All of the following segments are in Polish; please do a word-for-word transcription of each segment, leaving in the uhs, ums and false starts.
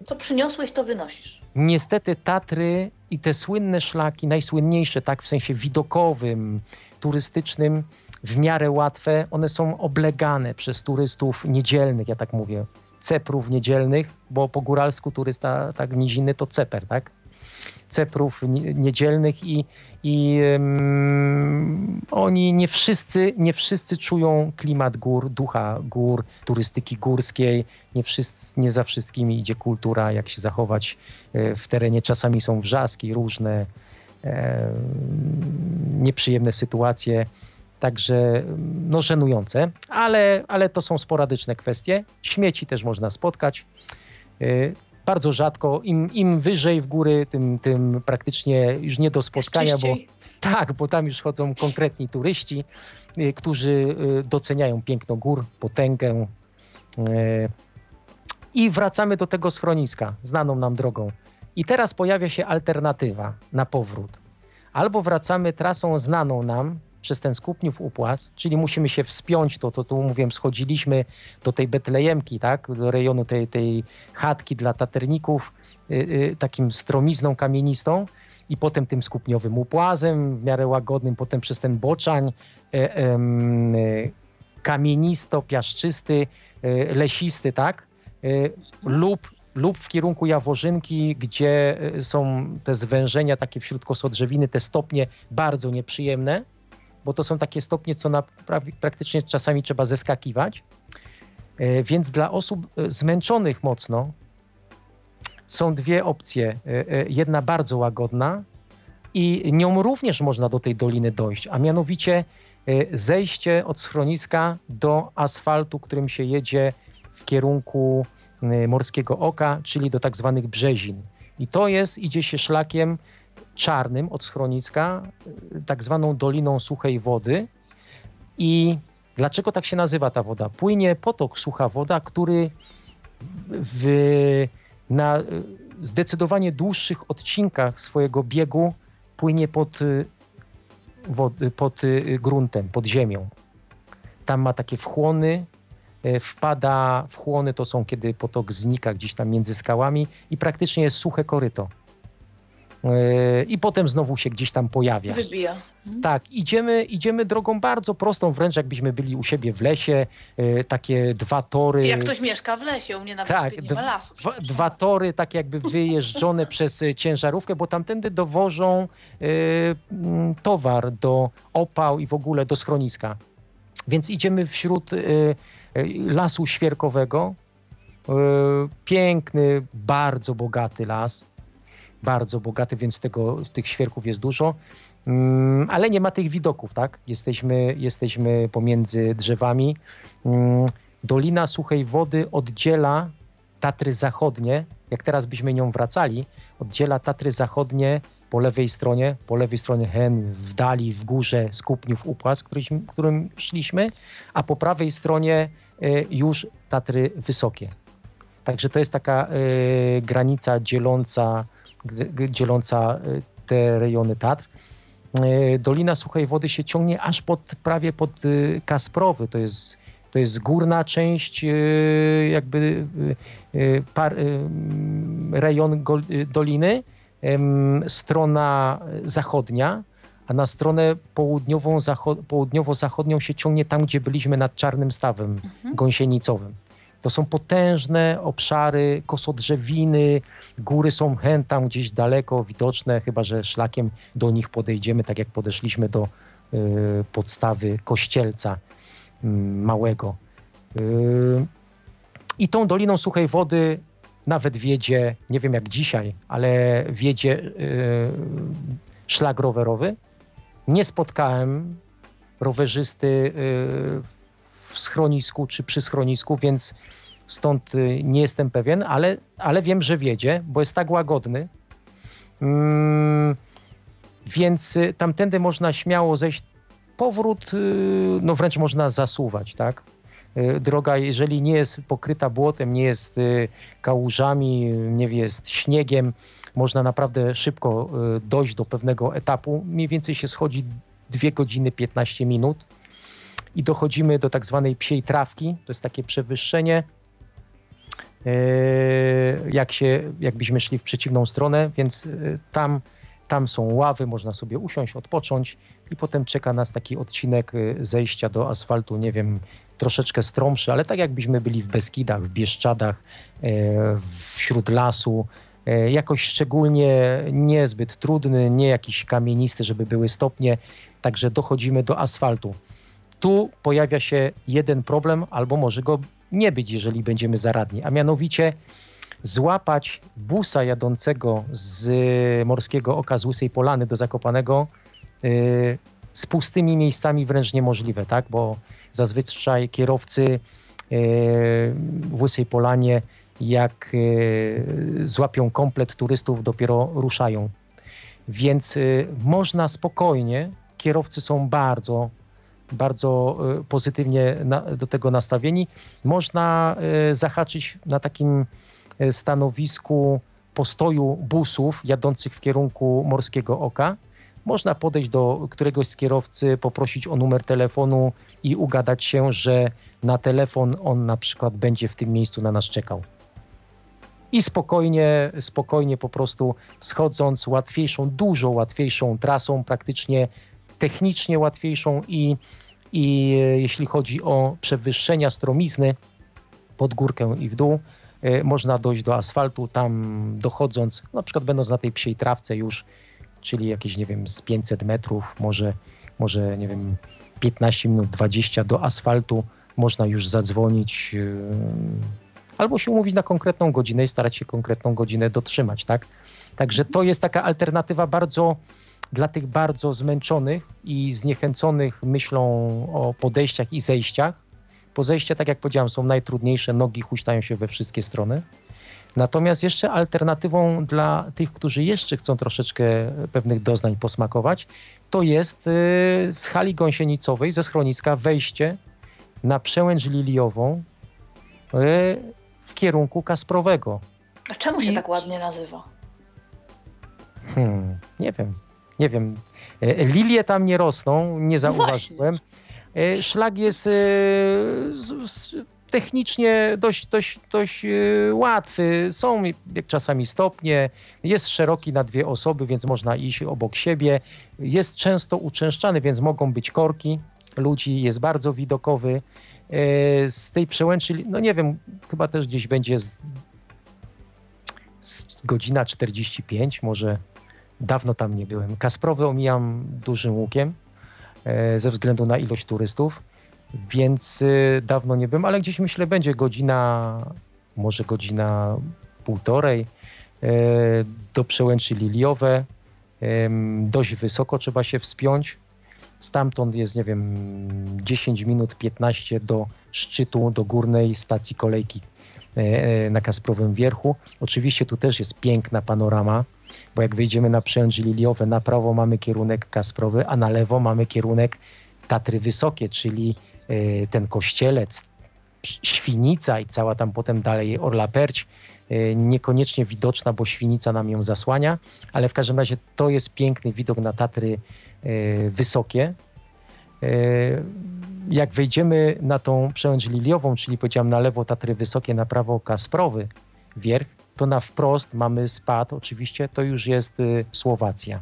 Co przyniosłeś, to wynosisz. Niestety Tatry i te słynne szlaki, najsłynniejsze, tak w sensie widokowym, turystycznym, w miarę łatwe, one są oblegane przez turystów niedzielnych, ja tak mówię, ceprów niedzielnych, bo po góralsku turysta tak niziny to ceper, tak? Ceprów niedzielnych i, i um, oni nie wszyscy, nie wszyscy czują klimat gór, ducha gór, turystyki górskiej, nie, wszyscy, nie za wszystkimi idzie kultura, jak się zachować w terenie. Czasami są wrzaski różne, e, nieprzyjemne sytuacje, także no żenujące, ale, ale to są sporadyczne kwestie. Śmieci też można spotkać. E, Bardzo rzadko, im, im wyżej w góry, tym, tym praktycznie już nie do spotkania, bo tak, bo tam już chodzą konkretni turyści, y, którzy y, doceniają piękno gór, potęgę. Y, I wracamy do tego schroniska, znaną nam drogą. I teraz pojawia się alternatywa na powrót. Albo wracamy trasą znaną nam przez ten Skupniów Upłaz, czyli musimy się wspiąć, to, to tu mówiłem, schodziliśmy do tej Betlejemki, tak, do rejonu tej, tej chatki dla taterników, yy, yy, takim stromizną kamienistą i potem tym Skupniowym Upłazem, w miarę łagodnym, potem przez ten Boczań, yy, yy, kamienisto, piaszczysty, yy, lesisty, tak, yy, lub lub w kierunku Jaworzynki, gdzie są te zwężenia takie wśród kosodrzewiny, te stopnie bardzo nieprzyjemne, bo to są takie stopnie, co na, praktycznie czasami trzeba zeskakiwać. E, więc dla osób zmęczonych mocno są dwie opcje. E, jedna bardzo łagodna i nią również można do tej doliny dojść, a mianowicie e, zejście od schroniska do asfaltu, którym się jedzie w kierunku e, Morskiego Oka, czyli do tak zwanych Brzezin. I to jest, idzie się szlakiem czarnym od schroniska, tak zwaną Doliną Suchej Wody. I dlaczego tak się nazywa ta woda? Płynie potok Sucha Woda, który w, na zdecydowanie dłuższych odcinkach swojego biegu płynie pod, wody, pod gruntem, pod ziemią. Tam ma takie wchłony, wpada, wchłony to są, kiedy potok znika gdzieś tam między skałami i praktycznie jest suche koryto. I potem znowu się gdzieś tam pojawia. Wybija. Tak, idziemy, idziemy drogą bardzo prostą, wręcz jakbyśmy byli u siebie w lesie, takie dwa tory. Jak ktoś mieszka w lesie, u mnie nawet tak, nie ma lasu. Dwa, dwa tory, tak jakby wyjeżdżone przez ciężarówkę, bo tamtędy dowożą y, towar do opał i w ogóle do schroniska. Więc idziemy wśród y, lasu świerkowego. Y, piękny, bardzo bogaty las. Bardzo bogaty, więc tego, tych świerków jest dużo, um, ale nie ma tych widoków, tak? Jesteśmy, jesteśmy pomiędzy drzewami. Um, Dolina Suchej Wody oddziela Tatry Zachodnie, jak teraz byśmy nią wracali, oddziela Tatry Zachodnie po lewej stronie, po lewej stronie hen, w dali, w górze Skupniów Upłaz, którym, którym szliśmy, a po prawej stronie y, już Tatry Wysokie. Także to jest taka y, granica dzieląca dzieląca te rejony Tatr. Dolina Suchej Wody się ciągnie aż pod, prawie pod Kasprowy. To jest, to jest górna część, jakby par, rejon doliny, strona zachodnia, a na stronę południową, południowo-zachodnią się ciągnie tam, gdzie byliśmy nad Czarnym Stawem mhm. gąsienicowym. To są potężne obszary, kosodrzewiny, góry są hen tam gdzieś daleko widoczne, chyba że szlakiem do nich podejdziemy, tak jak podeszliśmy do y, podstawy Kościelca y, Małego. Y, I tą Doliną Suchej Wody nawet wiedzie, nie wiem jak dzisiaj, ale wiedzie y, szlak rowerowy. Nie spotkałem rowerzysty y, w schronisku czy przy schronisku, więc stąd nie jestem pewien, ale, ale wiem, że wiedzie, bo jest tak łagodny. Hmm, więc tamtędy można śmiało zejść. Powrót, no wręcz można zasuwać, tak? Droga, jeżeli nie jest pokryta błotem, nie jest kałużami, nie jest śniegiem, można naprawdę szybko dojść do pewnego etapu. Mniej więcej się schodzi dwie godziny piętnaście minut. I dochodzimy do tak zwanej Psiej Trawki, to jest takie przewyższenie. jak się, jakbyśmy szli w przeciwną stronę, więc tam, tam są ławy, można sobie usiąść, odpocząć i potem czeka nas taki odcinek zejścia do asfaltu, nie wiem, troszeczkę stromszy, ale tak jakbyśmy byli w Beskidach, w Bieszczadach, wśród lasu, jakoś szczególnie niezbyt trudny, nie jakiś kamienisty, żeby były stopnie, także dochodzimy do asfaltu. Tu pojawia się jeden problem, albo może go nie być, jeżeli będziemy zaradni, a mianowicie złapać busa jadącego z Morskiego Oka, z Łysej Polany do Zakopanego yy, z pustymi miejscami wręcz niemożliwe, tak? Bo zazwyczaj kierowcy yy, w Łysej Polanie, jak yy, złapią komplet turystów, dopiero ruszają. Więc yy, można spokojnie, kierowcy są bardzo bardzo pozytywnie na, do tego nastawieni. Można y, zahaczyć na takim stanowisku postoju busów jadących w kierunku Morskiego Oka. Można podejść do któregoś z kierowcy, poprosić o numer telefonu i ugadać się, że na telefon on na przykład będzie w tym miejscu na nas czekał. I spokojnie, spokojnie po prostu schodząc łatwiejszą, dużo łatwiejszą trasą, praktycznie technicznie łatwiejszą i, i jeśli chodzi o przewyższenia stromizny pod górkę i w dół, y, można dojść do asfaltu, tam dochodząc, na przykład będąc na tej psiej trawce już, czyli jakieś, nie wiem, z pięćset metrów, może, może nie wiem, piętnaście minut, dwadzieścia do asfaltu, można już zadzwonić y, albo się umówić na konkretną godzinę i starać się konkretną godzinę dotrzymać, tak? Także to jest taka alternatywa bardzo dla tych bardzo zmęczonych i zniechęconych myślą o podejściach i zejściach. Bo zejścia, tak jak powiedziałem, są najtrudniejsze, nogi huśtają się we wszystkie strony. Natomiast jeszcze alternatywą dla tych, którzy jeszcze chcą troszeczkę pewnych doznań posmakować, to jest z hali gąsienicowej, ze schroniska, wejście na przełęcz liliową w kierunku Kasprowego. A czemu się I... tak ładnie nazywa? Hmm, nie wiem. Nie wiem, lilie tam nie rosną, nie zauważyłem. No szlak jest technicznie dość, dość, dość łatwy. Są czasami stopnie, jest szeroki na dwie osoby, więc można iść obok siebie. Jest często uczęszczany, więc mogą być korki ludzi, jest bardzo widokowy. Z tej przełęczy, no nie wiem, chyba też gdzieś będzie z, z godzina czterdzieści pięć, może. Dawno tam nie byłem. Kasprowy omijam dużym łukiem e, ze względu na ilość turystów, więc e, dawno nie byłem, ale gdzieś myślę będzie godzina, może godzina półtorej e, do przełęczy liliowe. E, dość wysoko trzeba się wspiąć. Stamtąd jest, nie wiem, dziesięć minut, piętnaście do szczytu, do górnej stacji kolejki e, na Kasprowym Wierchu. Oczywiście tu też jest piękna panorama, bo jak wyjdziemy na przełęcz liliowe, na prawo mamy kierunek Kasprowy, a na lewo mamy kierunek Tatry Wysokie, czyli y, ten Kościelec, Świnica i cała tam potem dalej Orla Perć, y, niekoniecznie widoczna, bo Świnica nam ją zasłania, ale w każdym razie to jest piękny widok na Tatry y, Wysokie. Y, jak wejdziemy na tą przełęcz liliową, czyli powiedziałem na lewo Tatry Wysokie, na prawo Kasprowy Wierch, to na wprost mamy spad, oczywiście to już jest y, Słowacja.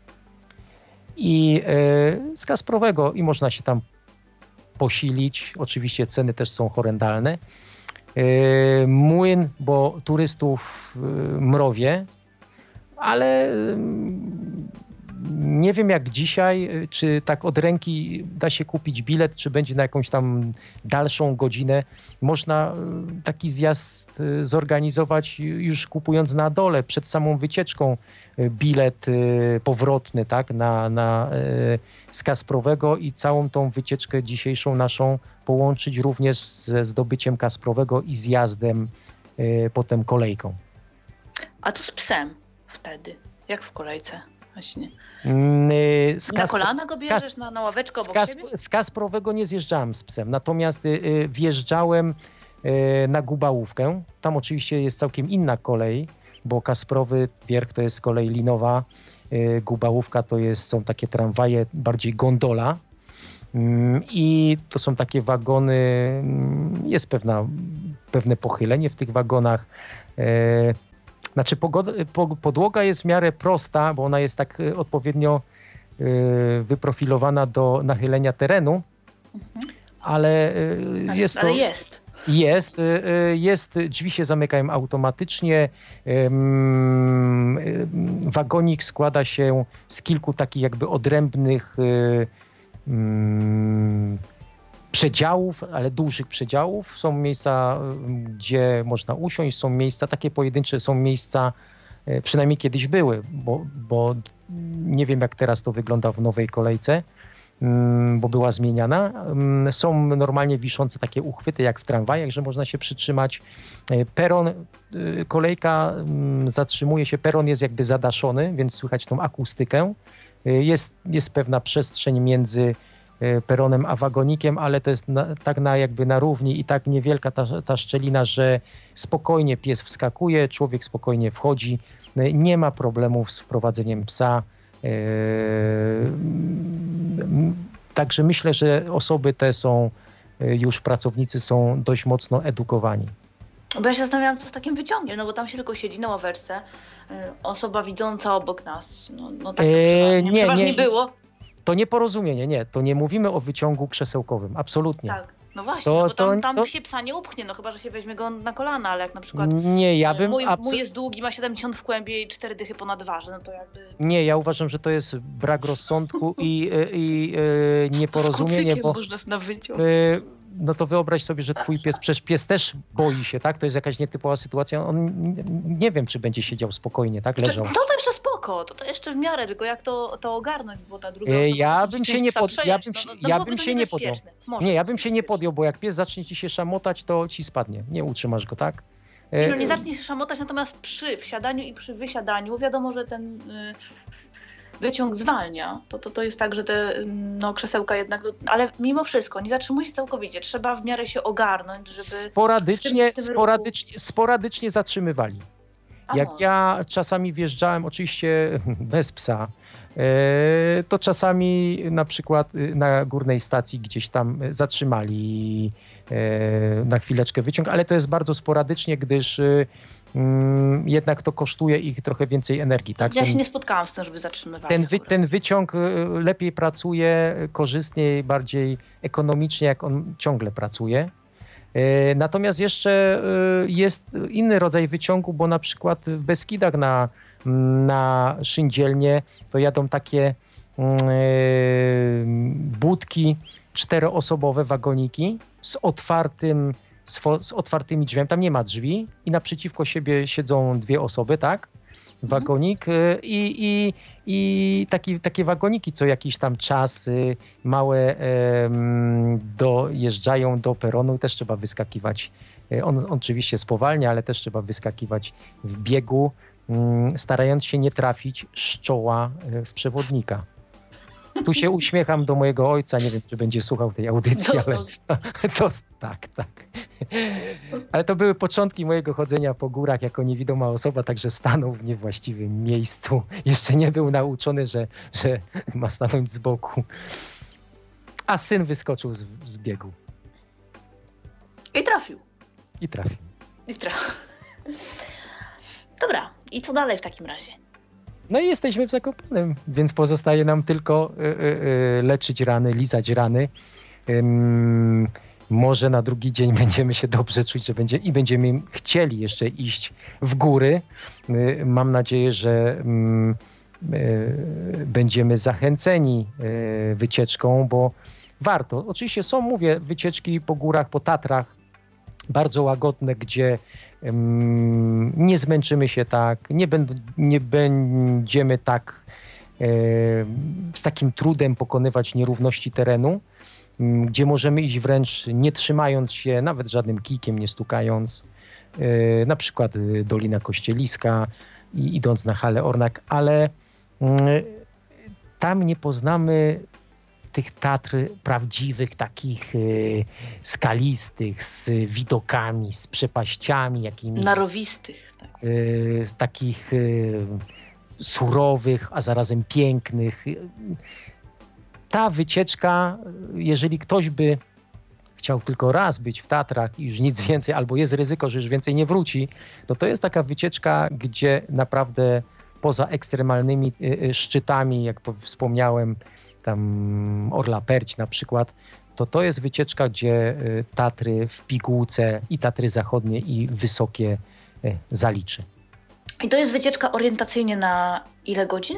I y, z Kasprowego i można się tam posilić, oczywiście ceny też są horrendalne. Y, młyn, bo turystów y, mrowie, ale y, nie wiem jak dzisiaj, czy tak od ręki da się kupić bilet, czy będzie na jakąś tam dalszą godzinę. Można taki zjazd zorganizować już kupując na dole, przed samą wycieczką bilet powrotny, tak, na, na, z Kasprowego i całą tą wycieczkę dzisiejszą naszą połączyć również ze zdobyciem Kasprowego i zjazdem potem kolejką. A co z psem wtedy? Jak w kolejce właśnie? Z na kolana go bierzesz, z, na, na ławeczkę obok z, siebie? Z Kasprowego nie zjeżdżałem z psem, natomiast y, wjeżdżałem y, na Gubałówkę. Tam oczywiście jest całkiem inna kolej, bo Kasprowy Wierch to jest kolej linowa, y, Gubałówka to jest, są takie tramwaje, bardziej gondola. I to są takie wagony, jest pewna, pewne pochylenie w tych wagonach. Znaczy pogoda, podłoga jest w miarę prosta, bo ona jest tak odpowiednio wyprofilowana do nachylenia terenu, mhm. ale jest ale to... jest. Jest, jest, drzwi się zamykają automatycznie. Wagonik składa się z kilku takich jakby odrębnych przedziałów, ale dużych przedziałów. Są miejsca, gdzie można usiąść, są miejsca, takie pojedyncze są miejsca, przynajmniej kiedyś były, bo, bo nie wiem jak teraz to wygląda w nowej kolejce, bo była zmieniana. Są normalnie wiszące takie uchwyty jak w tramwajach, że można się przytrzymać. Peron, kolejka zatrzymuje się, peron jest jakby zadaszony, więc słychać tą akustykę. Jest, jest pewna przestrzeń między peronem a wagonikiem, ale to jest na, tak na, jakby na równi i tak niewielka ta, ta szczelina, że spokojnie pies wskakuje, człowiek spokojnie wchodzi. Nie ma problemów z wprowadzeniem psa. Także myślę, że osoby te są, już pracownicy są dość mocno edukowani. Bo ja się zastanawiałam, co z takim wyciągiem, no bo tam się tylko siedzi na ławerce, osoba widząca obok nas, no, no tak to przeważnie, nie, przeważnie nie, było. To nieporozumienie, nie, to nie mówimy o wyciągu krzesełkowym, absolutnie. Tak. No właśnie, to, no bo tam, to, tam to... się psa nie upchnie, no chyba, że się weźmie go na kolana, ale jak na przykład nie, ja bym mój, abs... mój jest długi, ma siedemdziesiąt w kłębie i cztery dychy ponad waży, no to jakby... Nie, ja uważam, że to jest brak rozsądku i, i, i e, nieporozumienie, bo... można na wyciąg. E, no to wyobraź sobie, że twój pies, przecież pies też boi się, tak? To jest jakaś nietypowa sytuacja. On nie wiem, czy będzie siedział spokojnie, tak? Leżał. To, to jeszcze spoko, to, to jeszcze w miarę, tylko jak to, to ogarnąć, bo ta druga osoba... Ja bym się nie podjął. Ja bym, no, no, ja bym się nie podjął. Może nie, ja bym się nie podjął, bo jak pies zacznie ci się szamotać, to ci spadnie. Nie utrzymasz go, tak? Nie, no nie zacznie się szamotać, natomiast przy wsiadaniu i przy wysiadaniu wiadomo, że ten... Y wyciąg zwalnia, to, to, to jest tak, że te no, krzesełka jednak, ale mimo wszystko nie zatrzymuje się całkowicie, trzeba w miarę się ogarnąć, żeby... Sporadycznie, w tym, w tym sporadycznie, sporadycznie zatrzymywali. A Jak no. ja czasami wjeżdżałem, oczywiście bez psa, to czasami na przykład na górnej stacji gdzieś tam zatrzymali na chwileczkę wyciąg, ale to jest bardzo sporadycznie, gdyż jednak to kosztuje ich trochę więcej energii. Tak? Ja się ten, nie spotkałam z tym, żeby zatrzymywali. Ten, wy, ten wyciąg lepiej pracuje, korzystniej, bardziej ekonomicznie, jak on ciągle pracuje. Natomiast jeszcze jest inny rodzaj wyciągu, bo na przykład w Beskidach na, na Szyndzielnie to jadą takie budki czteroosobowe, wagoniki z otwartym z otwartymi drzwiami, tam nie ma drzwi i naprzeciwko siebie siedzą dwie osoby, tak? Wagonik mhm. i, i, i taki, takie wagoniki co jakiś tam czas małe um, dojeżdżają do peronu i też trzeba wyskakiwać. On, on oczywiście spowalnia, ale też trzeba wyskakiwać w biegu, um, starając się nie trafić z czoła w przewodnika. Tu się uśmiecham do mojego ojca, nie wiem, czy będzie słuchał tej audycji, ale to, tak, tak. Ale to były początki mojego chodzenia po górach jako niewidoma osoba, także stanął w niewłaściwym miejscu. Jeszcze nie był nauczony, że, że ma stanąć z boku. A syn wyskoczył z, z biegu. I trafił. I trafił. I trafił. Dobra, i co dalej w takim razie? No i jesteśmy w Zakopanem, więc pozostaje nam tylko y, y, leczyć rany, lizać rany. Ym, może na drugi dzień będziemy się dobrze czuć, że będzie, i będziemy chcieli jeszcze iść w góry. Y, mam nadzieję, że y, y, będziemy zachęceni y, wycieczką, bo warto. Oczywiście są, mówię, wycieczki po górach, po Tatrach, bardzo łagodne, gdzie nie zmęczymy się tak, nie, będ, nie będziemy tak e, z takim trudem pokonywać nierówności terenu, m, gdzie możemy iść wręcz nie trzymając się, nawet żadnym kijkiem nie stukając, e, na przykład Dolina Kościeliska i idąc na Halę Ornak, ale m, tam nie poznamy tych Tatr prawdziwych, takich y, skalistych, z widokami, z przepaściami jakimiś. Narowistych. Tak. Y, z takich y, surowych, a zarazem pięknych. ta wycieczka, jeżeli ktoś by chciał tylko raz być w Tatrach i już nic więcej, albo jest ryzyko, że już więcej nie wróci, to to jest taka wycieczka, gdzie naprawdę poza ekstremalnymi szczytami, jak wspomniałem, tam Orla Perć na przykład, to to jest wycieczka, gdzie Tatry w pigułce i Tatry zachodnie i wysokie zaliczy. I to jest wycieczka orientacyjnie na ile godzin?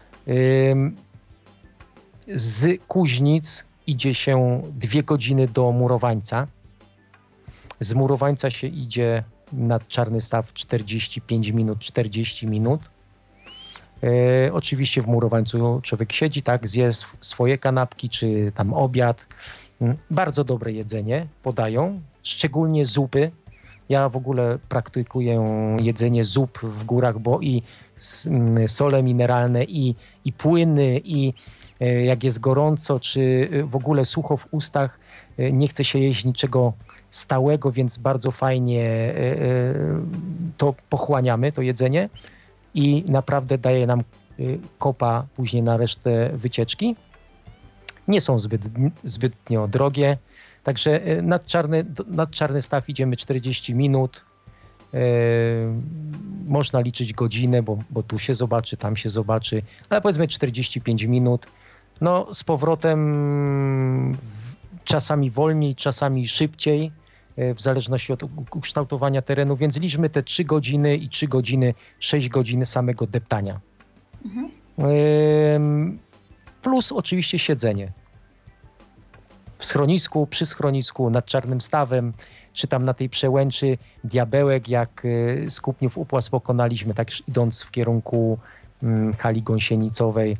Z Kuźnic idzie się dwie godziny do Murowańca. Z Murowańca się idzie nad Czarny Staw czterdzieści pięć minut, czterdzieści minut. E, oczywiście w Murowańcu człowiek siedzi, tak, zje sw- swoje kanapki czy tam obiad. Bardzo dobre jedzenie podają, szczególnie zupy. Ja w ogóle praktykuję jedzenie zup w górach, bo i sole mineralne, i, i płyny, i jak jest gorąco, czy w ogóle sucho w ustach, nie chce się jeść niczego stałego, więc bardzo fajnie to pochłaniamy, to jedzenie i naprawdę daje nam kopa później na resztę wycieczki. Nie są zbyt, zbytnio drogie, także nad Czarny, nad Czarny Staw idziemy czterdzieści minut. Yy, można liczyć godzinę, bo, bo tu się zobaczy, tam się zobaczy, ale powiedzmy czterdzieści pięć minut. No z powrotem czasami wolniej, czasami szybciej, yy, w zależności od ukształtowania terenu, więc liczmy te trzy godziny i trzy godziny, sześć godzin samego deptania. Mhm. Yy, plus oczywiście siedzenie. W schronisku, przy schronisku, nad Czarnym Stawem, czy tam na tej przełęczy Diabełek, jak z Kupniów Upłaz pokonaliśmy, tak idąc w kierunku um, hali gąsienicowej.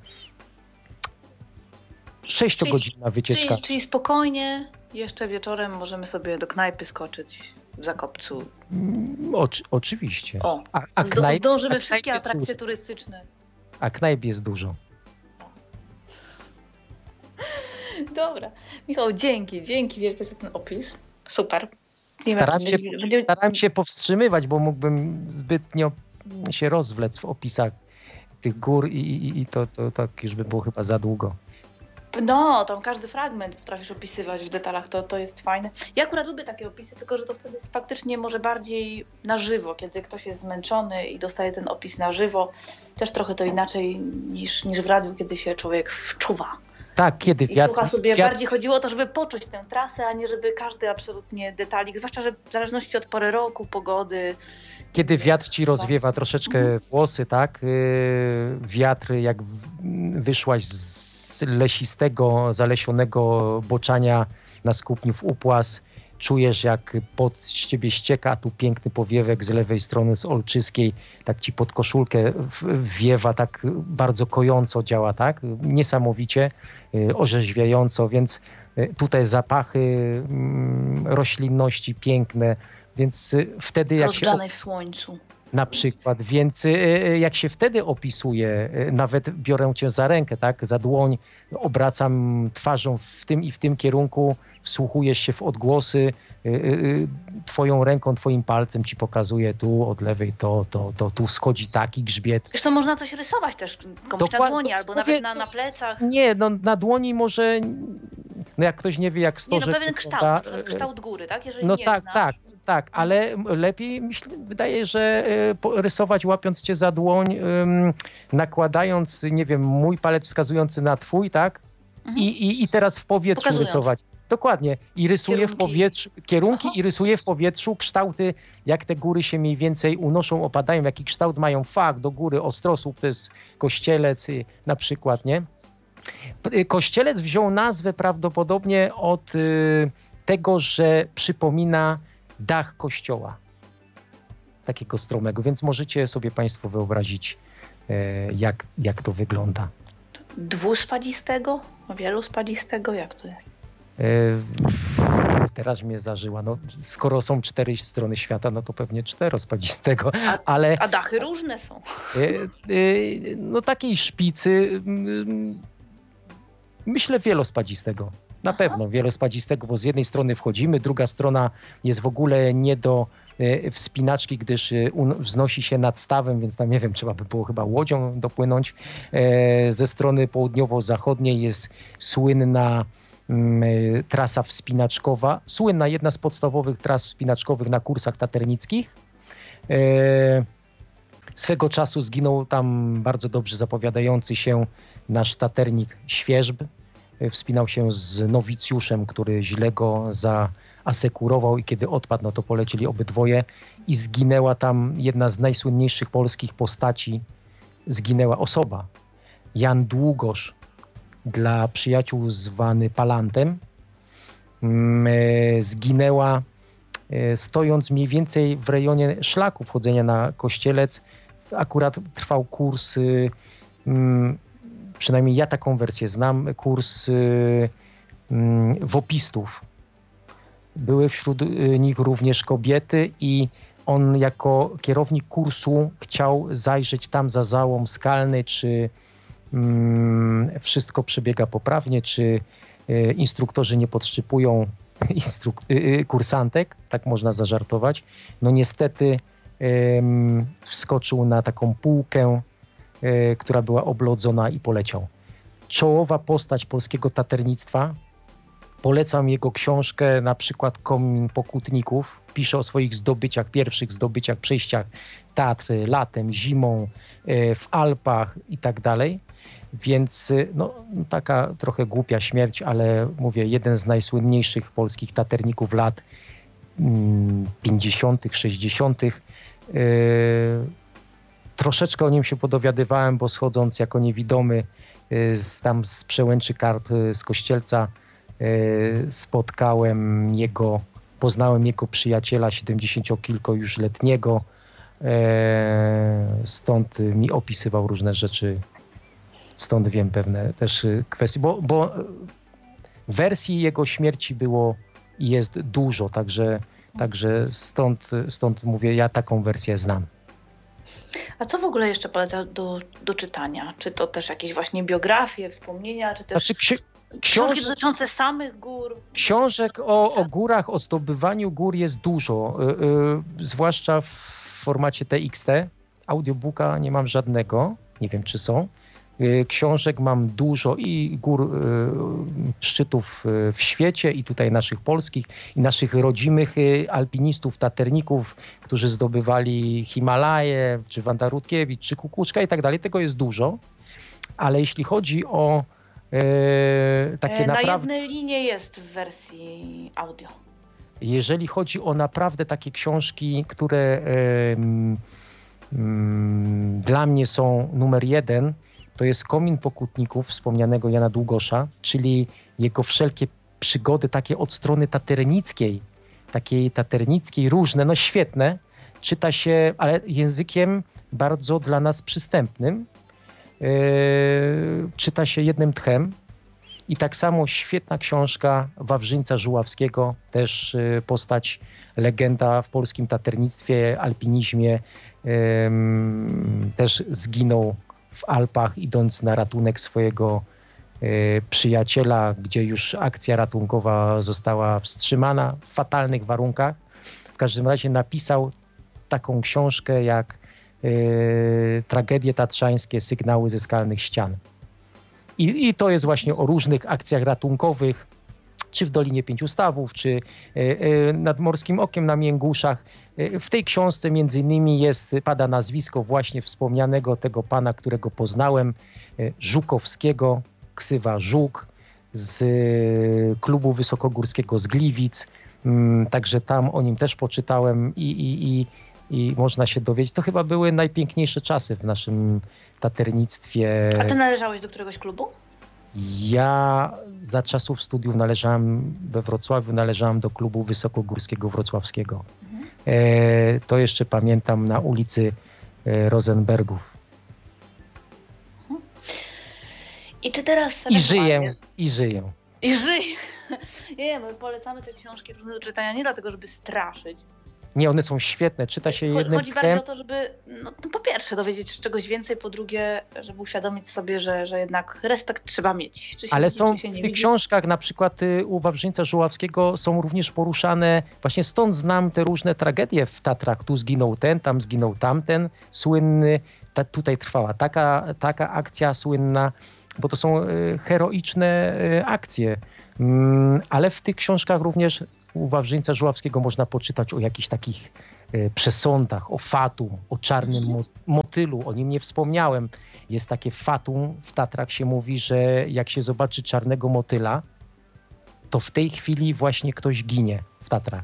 Sześciogodzinna wycieczka. Czyli, czyli spokojnie, jeszcze wieczorem możemy sobie do knajpy skoczyć w Zakopcu. O, oczywiście. O, a, a zdo, knajp, zdążymy a wszystkie atrakcje turystyczne. A knajp jest dużo. Dobra. Michał, dzięki, dzięki wielkie za ten opis. Super. Staram się, będzie... staram się powstrzymywać, bo mógłbym zbytnio się rozwlec w opisach tych gór i, i, i to, to tak już by było chyba za długo. No, tam każdy fragment potrafisz opisywać w detalach, to, to jest fajne. Ja akurat lubię takie opisy, tylko że to wtedy faktycznie może bardziej na żywo, kiedy ktoś jest zmęczony i dostaje ten opis na żywo. Też trochę to inaczej niż, niż w radiu, kiedy się człowiek wczuwa. Tak, kiedy I wiatr... słucha sobie, wiatr... bardziej chodziło o to, żeby poczuć tę trasę, a nie żeby każdy absolutnie detalik, zwłaszcza, że w zależności od pory roku, pogody. Kiedy wiatr ci rozwiewa troszeczkę mhm. włosy, tak? Yy, wiatr, jak wyszłaś z lesistego, zalesionego boczania na Skupniów Upłaz, czujesz, jak pod ciebie ścieka, a tu piękny powiewek z lewej strony, z Olczyskiej, tak ci pod koszulkę wiewa, tak bardzo kojąco działa, tak? Niesamowicie, orzeźwiająco, więc tutaj zapachy roślinności piękne, więc wtedy jak się... Rozgrzanej w słońcu. Na przykład, więc jak się wtedy opisuje, nawet biorę cię za rękę, tak, za dłoń, obracam twarzą w tym i w tym kierunku, wsłuchujesz się w odgłosy, twoją ręką, twoim palcem ci pokazuje tu od lewej to, to, to, tu schodzi taki grzbiet. Zresztą można coś rysować też komuś Dokład... na dłoni, albo mówię, nawet na, na plecach. Nie, no na dłoni może, no jak ktoś nie wie jak stożek... Nie, no pewien kształt, na przykład kształt góry, tak? Jeżeli no nie tak, znasz. tak. Tak, ale lepiej myślę, wydaje, że rysować łapiąc cię za dłoń, um, nakładając, nie wiem, mój palec wskazujący na twój, tak? Mhm. I, i, I teraz w powietrzu Pokazując. rysować. Dokładnie. I rysuję kierunki. w powietrzu kierunki Aha. i rysuję w powietrzu kształty, jak te góry się mniej więcej unoszą, opadają, jaki kształt mają. Fach do góry, Ostrosłup to jest Kościelec na przykład, nie? Kościelec wziął nazwę prawdopodobnie od y, tego, że przypomina dach kościoła, takiego stromego, więc możecie sobie państwo wyobrazić, jak, jak to wygląda. Dwuspadzistego? Wielospadistego? Jak to jest? Teraz mnie zażyła. No, skoro są cztery strony świata, no to pewnie czterospadzistego, a, ale... A dachy różne są. No takiej szpicy, myślę wielospadzistego. Na Aha. pewno wielospadzistego, bo z jednej strony wchodzimy, druga strona jest w ogóle nie do wspinaczki, gdyż wznosi się nad stawem, więc tam nie wiem, trzeba by było chyba łodzią dopłynąć. Ze strony południowo-zachodniej jest słynna trasa wspinaczkowa, słynna jedna z podstawowych tras wspinaczkowych na kursach taternickich. Swego czasu zginął tam bardzo dobrze zapowiadający się nasz taternik Świerzb. Wspinał się z nowicjuszem, który źle go zaasekurował i kiedy odpadł, no to polecieli obydwoje i zginęła tam jedna z najsłynniejszych polskich postaci. Zginęła osoba. Jan Długosz, dla przyjaciół zwany Palantem, zginęła stojąc mniej więcej w rejonie szlaku wchodzenia na Kościelec. Akurat trwał kurs, przynajmniej ja taką wersję znam, kurs wopistów. Były wśród nich również kobiety i on jako kierownik kursu chciał zajrzeć tam za załom skalny, czy wszystko przebiega poprawnie, czy instruktorzy nie podszczypują instruk- kursantek, tak można zażartować. No niestety ym, wskoczył na taką półkę, y, która była oblodzona i poleciał. Czołowa postać polskiego taternictwa. Polecam jego książkę, na przykład Komin Pokutników. Pisze o swoich zdobyciach, pierwszych zdobyciach, przejściach Tatry, latem, zimą, y, w Alpach i tak dalej. Więc no, taka trochę głupia śmierć, ale mówię, jeden z najsłynniejszych polskich taterników lat pięćdziesiątych, sześćdziesiątych. Yy, troszeczkę o nim się podowiadywałem, bo schodząc jako niewidomy yy, z, tam z Przełęczy Karp, yy, z Kościelca, yy, spotkałem jego, poznałem jego przyjaciela siedemdziesięciokilko już letniego. Yy, stąd mi opisywał różne rzeczy. Stąd wiem pewne też kwestie, bo, bo wersji jego śmierci było i jest dużo, także, także stąd, stąd mówię, ja taką wersję znam. A co w ogóle jeszcze polecasz do, do czytania? Czy to też jakieś właśnie biografie, wspomnienia, czy też znaczy, ksi- książki książ- dotyczące samych gór? Książek o, o górach, o zdobywaniu gór jest dużo, yy, yy, zwłaszcza w formacie T X T. Audiobooka nie mam żadnego, nie wiem czy są. Książek mam dużo i gór, szczytów w świecie i tutaj naszych polskich i naszych rodzimych alpinistów, taterników, którzy zdobywali Himalaje, czy Wanda Rutkiewicz, czy Kukuczka i tak dalej. Tego jest dużo, ale jeśli chodzi o e, takie Na naprawdę... jednej linie jest w wersji audio. Jeżeli chodzi o naprawdę takie książki, które e, m, dla mnie są numer jeden, to jest Komin Pokutników wspomnianego Jana Długosza, czyli jego wszelkie przygody takie od strony taternickiej, takiej taternickiej, różne, no świetne. Czyta się, ale językiem bardzo dla nas przystępnym. Yy, czyta się jednym tchem. I tak samo świetna książka Wawrzyńca Żuławskiego, też yy, postać, legenda w polskim taternictwie, alpinizmie. Yy, też zginął w Alpach, idąc na ratunek swojego y, przyjaciela, gdzie już akcja ratunkowa została wstrzymana w fatalnych warunkach. W każdym razie napisał taką książkę jak y, Tragedie tatrzańskie, sygnały ze skalnych ścian. I, I to jest właśnie o różnych akcjach ratunkowych, czy w Dolinie Pięciu Stawów, czy y, y, nad Morskim Okiem na Mięguszach. W tej książce między innymi jest, pada nazwisko właśnie wspomnianego tego pana, którego poznałem, Żukowskiego, ksywa Żuk, z klubu wysokogórskiego z Gliwic. Także tam o nim też poczytałem i, i, i, i można się dowiedzieć. To chyba były najpiękniejsze czasy w naszym taternictwie. A ty należałeś do któregoś klubu? Ja za czasów studiów należałem we Wrocławiu, należałem do klubu wysokogórskiego wrocławskiego. Mhm. E, to jeszcze pamiętam na ulicy e, Rosenbergów. Mhm. I czy teraz... I żyję, i żyję. I żyję. Nie, my polecamy te książki różne do czytania nie dlatego, żeby straszyć. Nie, one są świetne. Czyta się jednym Chodzi bardziej o to, żeby no, no po pierwsze dowiedzieć się czegoś więcej, po drugie, żeby uświadomić sobie, że, że jednak respekt trzeba mieć. Czy się Ale widzi, są czy się w nie tych widzi. książkach, na przykład y, u Wawrzyńca Żuławskiego są również poruszane, właśnie stąd znam te różne tragedie w Tatrach. Tu zginął ten, tam zginął tamten, słynny. Ta, tutaj trwała taka, taka akcja słynna, bo to są y, heroiczne y, akcje. Mm, ale w tych książkach również u Wawrzyńca Żuławskiego można poczytać o jakichś takich y, przesądach, o fatum, o czarnym mo- motylu. O nim nie wspomniałem. Jest takie fatum, w Tatrach się mówi, że jak się zobaczy czarnego motyla, to w tej chwili właśnie ktoś ginie w Tatrach.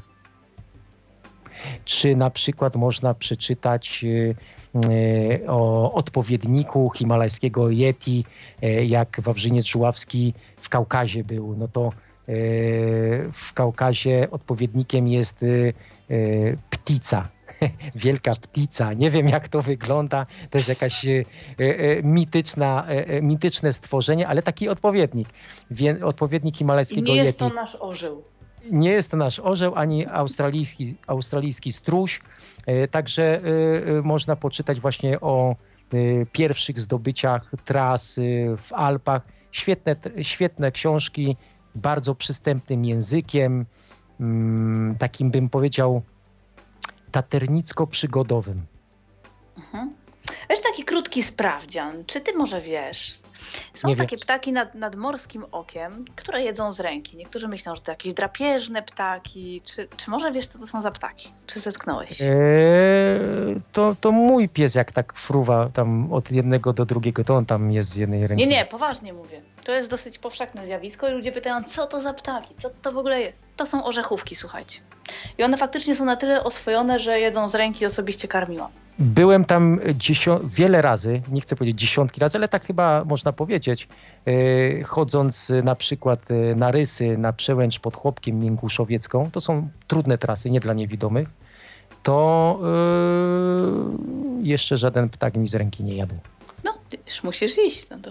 Czy na przykład można przeczytać y, y, o odpowiedniku himalajskiego Yeti, y, jak Wawrzyniec Żuławski w Kaukazie był, no to y, w Kaukazie odpowiednikiem jest y, y, ptica. Wielka ptica. Nie wiem, jak to wygląda. Też jakaś y, y, mityczna, y, mityczne stworzenie, ale taki odpowiednik. Wie, odpowiednik I himalajskiego nie jest Yeti. to nasz orzeł. Nie jest to nasz orzeł, ani australijski, australijski struś. E, Także e, e, można poczytać właśnie o e, pierwszych zdobyciach tras e, w Alpach. Świetne, t- świetne książki, bardzo przystępnym językiem, mm, takim bym powiedział taternicko-przygodowym. Mhm. Wiesz, taki krótki sprawdzian. Czy ty może wiesz? Są Nie wiem. takie ptaki nad, nad morskim okiem, które jedzą z ręki. Niektórzy myślą, że to jakieś drapieżne ptaki. Czy, czy może wiesz, co to są za ptaki? Czy zetknąłeś się? E, to, to mój pies jak tak fruwa tam od jednego do drugiego, to on tam jest z jednej ręki. Nie, nie, poważnie mówię. To jest dosyć powszechne zjawisko i ludzie pytają, co to za ptaki? Co to w ogóle jest? To są orzechówki, słuchajcie. I one faktycznie są na tyle oswojone, że jedzą z ręki, osobiście karmiłam. Byłem tam dziesio- wiele razy, nie chcę powiedzieć dziesiątki razy, ale tak chyba można powiedzieć, yy, chodząc yy, na przykład yy, na Rysy, na Przełęcz pod Chłopkiem Mięguszowiecką, to są trudne trasy, nie dla niewidomych, to yy, jeszcze żaden ptak mi z ręki nie jadł. No, ty już musisz iść. No to...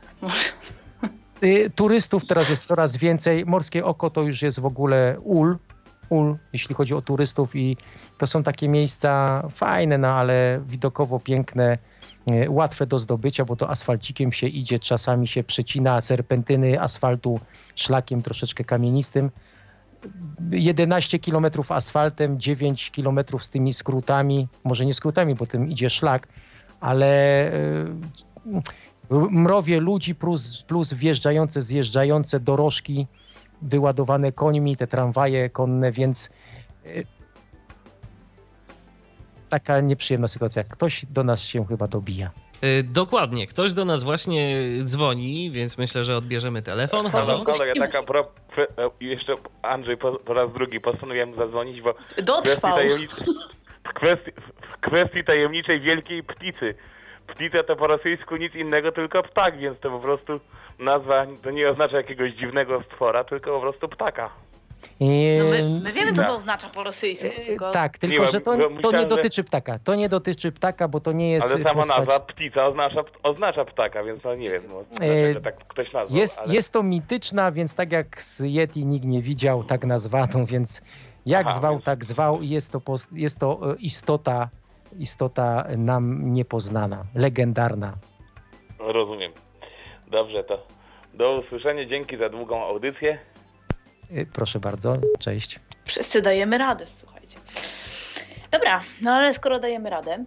Yy, turystów teraz jest coraz więcej, Morskie Oko to już jest w ogóle ul, ul, jeśli chodzi o turystów i to są takie miejsca fajne, no ale widokowo piękne, e, łatwe do zdobycia, bo to asfalcikiem się idzie, czasami się przecina serpentyny asfaltu szlakiem troszeczkę kamienistym. jedenaście kilometrów asfaltem, dziewięć kilometrów z tymi skrótami, może nie skrótami, bo tym idzie szlak, ale e, mrowie ludzi plus, plus wjeżdżające, zjeżdżające dorożki wyładowane końmi, te tramwaje konne, więc y, taka nieprzyjemna sytuacja. Ktoś do nas się chyba dobija. Y, dokładnie. Ktoś do nas właśnie dzwoni, więc myślę, że odbierzemy telefon. Halo? Halo? Kolega, taka pro, kwe, jeszcze Andrzej po, po raz drugi postanowiłem zadzwonić, bo w kwestii, Dotrwał. tajemniczej, w, kwestii, w kwestii tajemniczej wielkiej pticy. Ptica to po rosyjsku nic innego, tylko ptak, więc to po prostu nazwa to nie oznacza jakiegoś dziwnego stwora, tylko po prostu ptaka. I, No my, my wiemy, co to Tak. oznacza po rosyjsku. Tylko... Tak, tylko Nie, że to, bo to nie myślałem, że- dotyczy ptaka. To nie dotyczy ptaka, bo to nie jest Ale sama postać. nazwa ptica oznacza, oznacza ptaka, więc no nie wiem, no, E, dlaczego tak ktoś nazwał. Jest, ale... jest to mityczna, więc tak jak z Yeti nikt nie widział, tak nazwaną, więc jak Aha, zwał, więc- tak zwał i jest to, pos- jest to e, istota, istota nam niepoznana, legendarna. Rozumiem. Dobrze, to do usłyszenia. Dzięki za długą audycję. E, Proszę bardzo, cześć. Wszyscy dajemy radę, słuchajcie. Dobra, no ale skoro dajemy radę,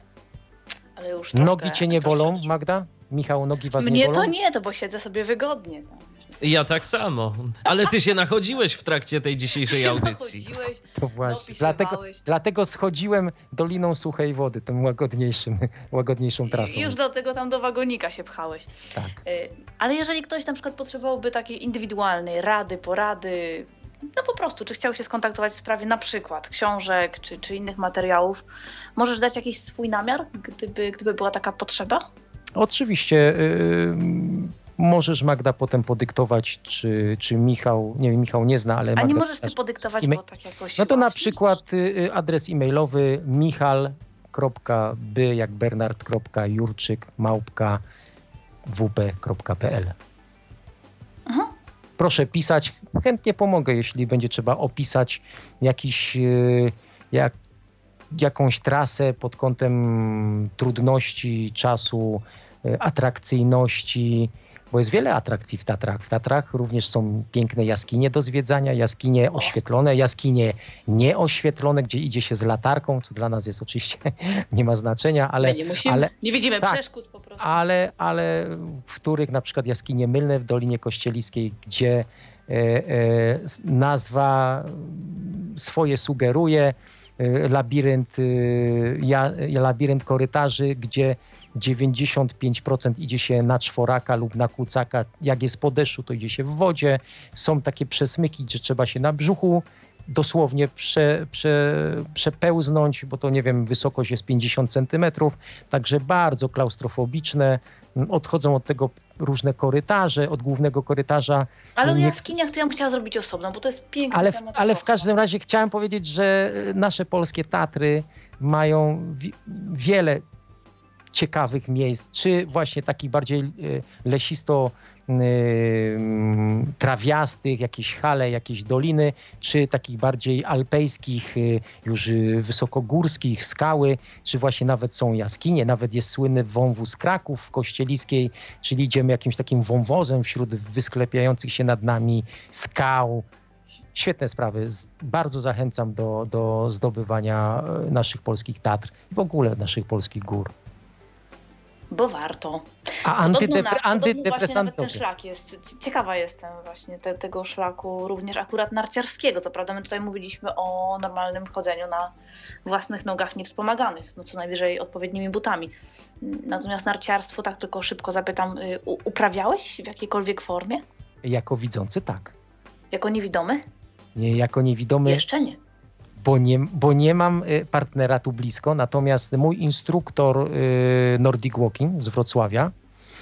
ale już troszkę, Nogi cię nie bolą, troszkę- Magda? Michał, nogi was nie Mnie bolą? to nie, to bo siedzę sobie wygodnie. Tam. Ja tak samo. Ale ty się nachodziłeś w trakcie tej dzisiejszej audycji. Chodziłeś, To właśnie. Dopisywałeś. Dlatego, dlatego schodziłem Doliną Suchej Wody, tą łagodniejszym, łagodniejszą trasą. i już do tego tam do wagonika się pchałeś. Tak. Y, Ale jeżeli ktoś na przykład potrzebowałby takiej indywidualnej rady, porady, no po prostu, czy chciał się skontaktować w sprawie na przykład książek, czy, czy innych materiałów, możesz dać jakiś swój namiar, gdyby, gdyby była taka potrzeba? Oczywiście yy, możesz, Magda, potem podyktować, czy, czy Michał, nie wiem, Michał nie zna, ale A Magda... nie możesz ty podyktować, E-mail- bo tak jakoś... No to na łatwiej. przykład y, adres e-mailowy michal kropka by jak bernard kropka jurczyk małpka w p kropka p l. Mhm. Proszę pisać, chętnie pomogę, jeśli będzie trzeba opisać jakiś, y, jak, jakąś trasę pod kątem trudności, czasu, atrakcyjności, bo jest wiele atrakcji w Tatrach. W Tatrach również są piękne jaskinie do zwiedzania, jaskinie oświetlone, jaskinie nieoświetlone, gdzie idzie się z latarką, co dla nas jest oczywiście nie ma znaczenia, ale... My nie musimy, ale, nie widzimy tak, przeszkód po prostu. Ale, ale w których na przykład jaskinie mylne w Dolinie Kościeliskiej, gdzie e, e, nazwa swoje sugeruje, labirynt, ja, labirynt korytarzy, gdzie dziewięćdziesiąt pięć procent idzie się na czworaka lub na kucaka. Jak jest po deszczu, to idzie się w wodzie. Są takie przesmyki, gdzie trzeba się na brzuchu dosłownie prze, prze, przepełznąć, bo to nie wiem, wysokość jest pięćdziesiąt centymetrów, także bardzo klaustrofobiczne. Odchodzą od tego różne korytarze, od głównego korytarza. Ale o Nie... jaskiniach to ja bym chciała zrobić osobno, bo to jest piękny ale w, temat. ale w każdym razie chciałem powiedzieć, że nasze polskie Tatry mają wi- wiele ciekawych miejsc, czy właśnie takich bardziej lesisto trawiastych, jakieś hale, jakieś doliny, czy takich bardziej alpejskich, już wysokogórskich, skały, czy właśnie nawet są jaskinie, nawet jest słynny wąwóz Kraków Kościeliskiej, czyli idziemy jakimś takim wąwozem wśród wysklepiających się nad nami skał. Świetne sprawy. Bardzo zachęcam do, do zdobywania naszych polskich Tatr i w ogóle naszych polskich gór. Bo warto. A Podobno, na, antydepre- podobno właśnie nawet ten antydepresantowy. szlak jest. Ciekawa jestem właśnie te, tego szlaku, również akurat narciarskiego. Co prawda my tutaj mówiliśmy o normalnym chodzeniu na własnych nogach niewspomaganych, no co najwyżej odpowiednimi butami. Natomiast narciarstwo, tak tylko szybko zapytam, u- uprawiałeś w jakiejkolwiek formie? Jako widzący tak. Jako niewidomy? Nie, jako niewidomy, Jeszcze nie. bo nie, bo nie mam y, partnera tu blisko, natomiast mój instruktor y, Nordic Walking z Wrocławia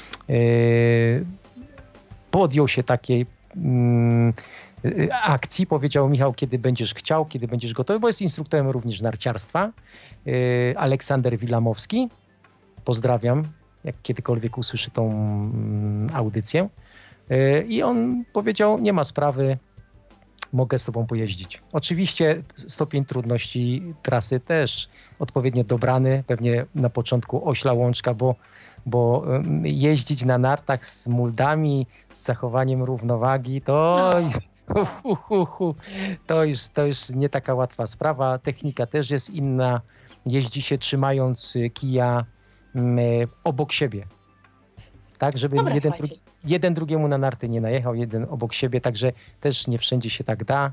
y, podjął się takiej mm, y, akcji, powiedział: Michał, kiedy będziesz chciał, kiedy będziesz gotowy, bo jest instruktorem również narciarstwa, y, Aleksander Wilamowski, pozdrawiam, jak kiedykolwiek usłyszy tą mm, audycję. Y, I on powiedział: nie ma sprawy, mogę z tobą pojeździć. Oczywiście stopień trudności trasy też odpowiednio dobrany, pewnie na początku ośla łączka, bo, bo jeździć na nartach z muldami, z zachowaniem równowagi, to, No. hu, hu, hu, to, już, to już nie taka łatwa sprawa. Technika też jest inna. Jeździ się trzymając kija m, obok siebie. Tak, żeby Dobra, jeden, słuchajcie. drugi, jeden drugiemu na narty nie najechał, jeden obok siebie, także też nie wszędzie się tak da.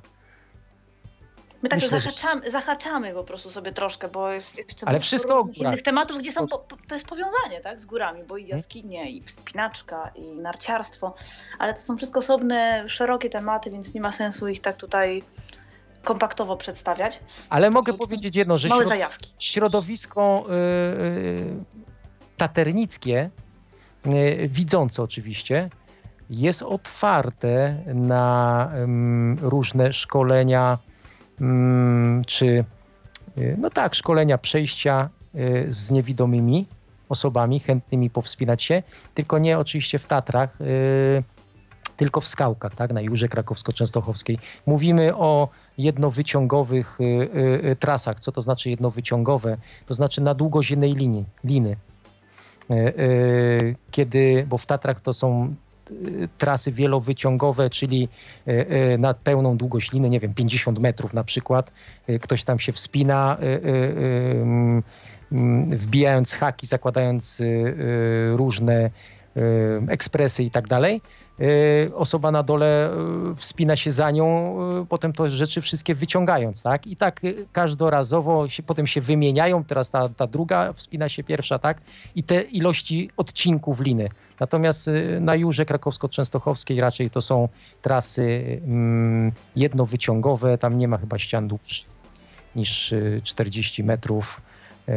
My tak Myślę, że- zahaczamy, zahaczamy po prostu sobie troszkę, bo jest jeszcze Ale mnóstwo wszystko o różnych górach. innych tematów, gdzie są po, po, to jest powiązanie, tak, z górami, bo i jaskinie, i wspinaczka, i narciarstwo, ale to są wszystko osobne, szerokie tematy, więc nie ma sensu ich tak tutaj kompaktowo przedstawiać. Ale mogę to są powiedzieć jedno, że Małe środ- zajawki. środowisko y, y, taternickie, y, widzące oczywiście, jest otwarte na ym, różne szkolenia, ym, czy y, no tak, szkolenia przejścia y, z niewidomymi osobami chętnymi powspinać się, tylko nie oczywiście w Tatrach, y, tylko w Skałkach, tak, na Jurze Krakowsko-Częstochowskiej. Mówimy o jednowyciągowych y, y, y, trasach. Co to znaczy jednowyciągowe? To znaczy na długość jednej linii, liny. Y, y, kiedy, bo w Tatrach to są y, trasy wielowyciągowe, czyli y, y, na pełną długość liny, nie wiem, pięćdziesiąt metrów na przykład. Y, ktoś tam się wspina, y, y, y, mm, wbijając haki, zakładając y, y, różne y, ekspresy i tak dalej. Y, osoba na dole y, wspina się za nią, y, potem to rzeczy wszystkie wyciągając, tak? I tak y, każdorazowo się, potem się wymieniają, teraz ta, ta druga wspina się pierwsza, tak? I te ilości odcinków liny. Natomiast y, na Jurze Krakowsko-Częstochowskiej raczej to są trasy mm, jednowyciągowe, tam nie ma chyba ścian dłuższych niż y, czterdzieści metrów, y,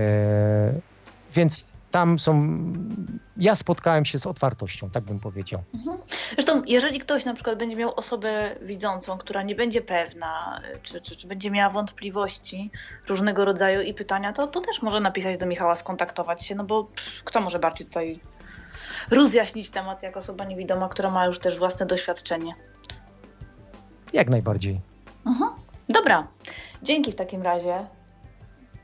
więc tam są, ja spotkałem się z otwartością, tak bym powiedział. Mhm. Zresztą, jeżeli ktoś na przykład będzie miał osobę widzącą, która nie będzie pewna, czy, czy, czy będzie miała wątpliwości różnego rodzaju i pytania, to, to też może napisać do Michała, skontaktować się, no bo pff, kto może bardziej tutaj rozjaśnić temat, jak osoba niewidoma, która ma już też własne doświadczenie. Jak najbardziej. Mhm. Dobra, dzięki w takim razie.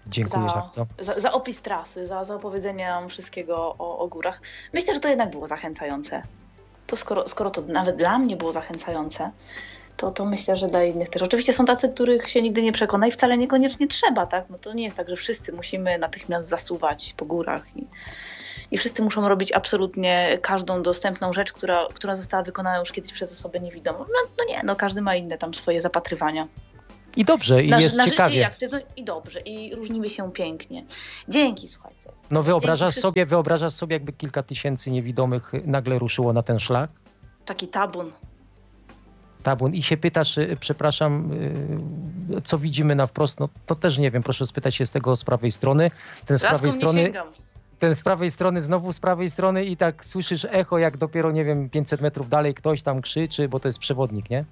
Dziękuję za, bardzo. Za, za opis trasy, za, za opowiedzenie nam wszystkiego o, o górach. Myślę, że to jednak było zachęcające. To skoro, skoro to nawet dla mnie było zachęcające, to, to myślę, że dla innych też. Oczywiście są tacy, których się nigdy nie przekona i wcale niekoniecznie trzeba, tak? No to nie jest tak, że wszyscy musimy natychmiast zasuwać po górach i, i wszyscy muszą robić absolutnie każdą dostępną rzecz, która, która została wykonana już kiedyś przez osobę niewidomą. No, no nie, no każdy ma inne tam swoje zapatrywania. I dobrze, i na, jest na ciekawie. życie i aktywność i dobrze, i różnimy się pięknie. Dzięki, słuchajcie. No wyobrażasz Dzięki sobie, wyobrażasz sobie, jakby kilka tysięcy niewidomych nagle ruszyło na ten szlak? Taki tabun. Tabun. I się pytasz, y, przepraszam, y, co widzimy na wprost? No to też nie wiem, proszę spytać się z tego z prawej strony. Ten z Laską prawej nie strony, sięgam. ten z prawej strony, znowu z prawej strony i tak słyszysz echo, jak dopiero, nie wiem, pięćset metrów dalej ktoś tam krzyczy, bo to jest przewodnik, nie?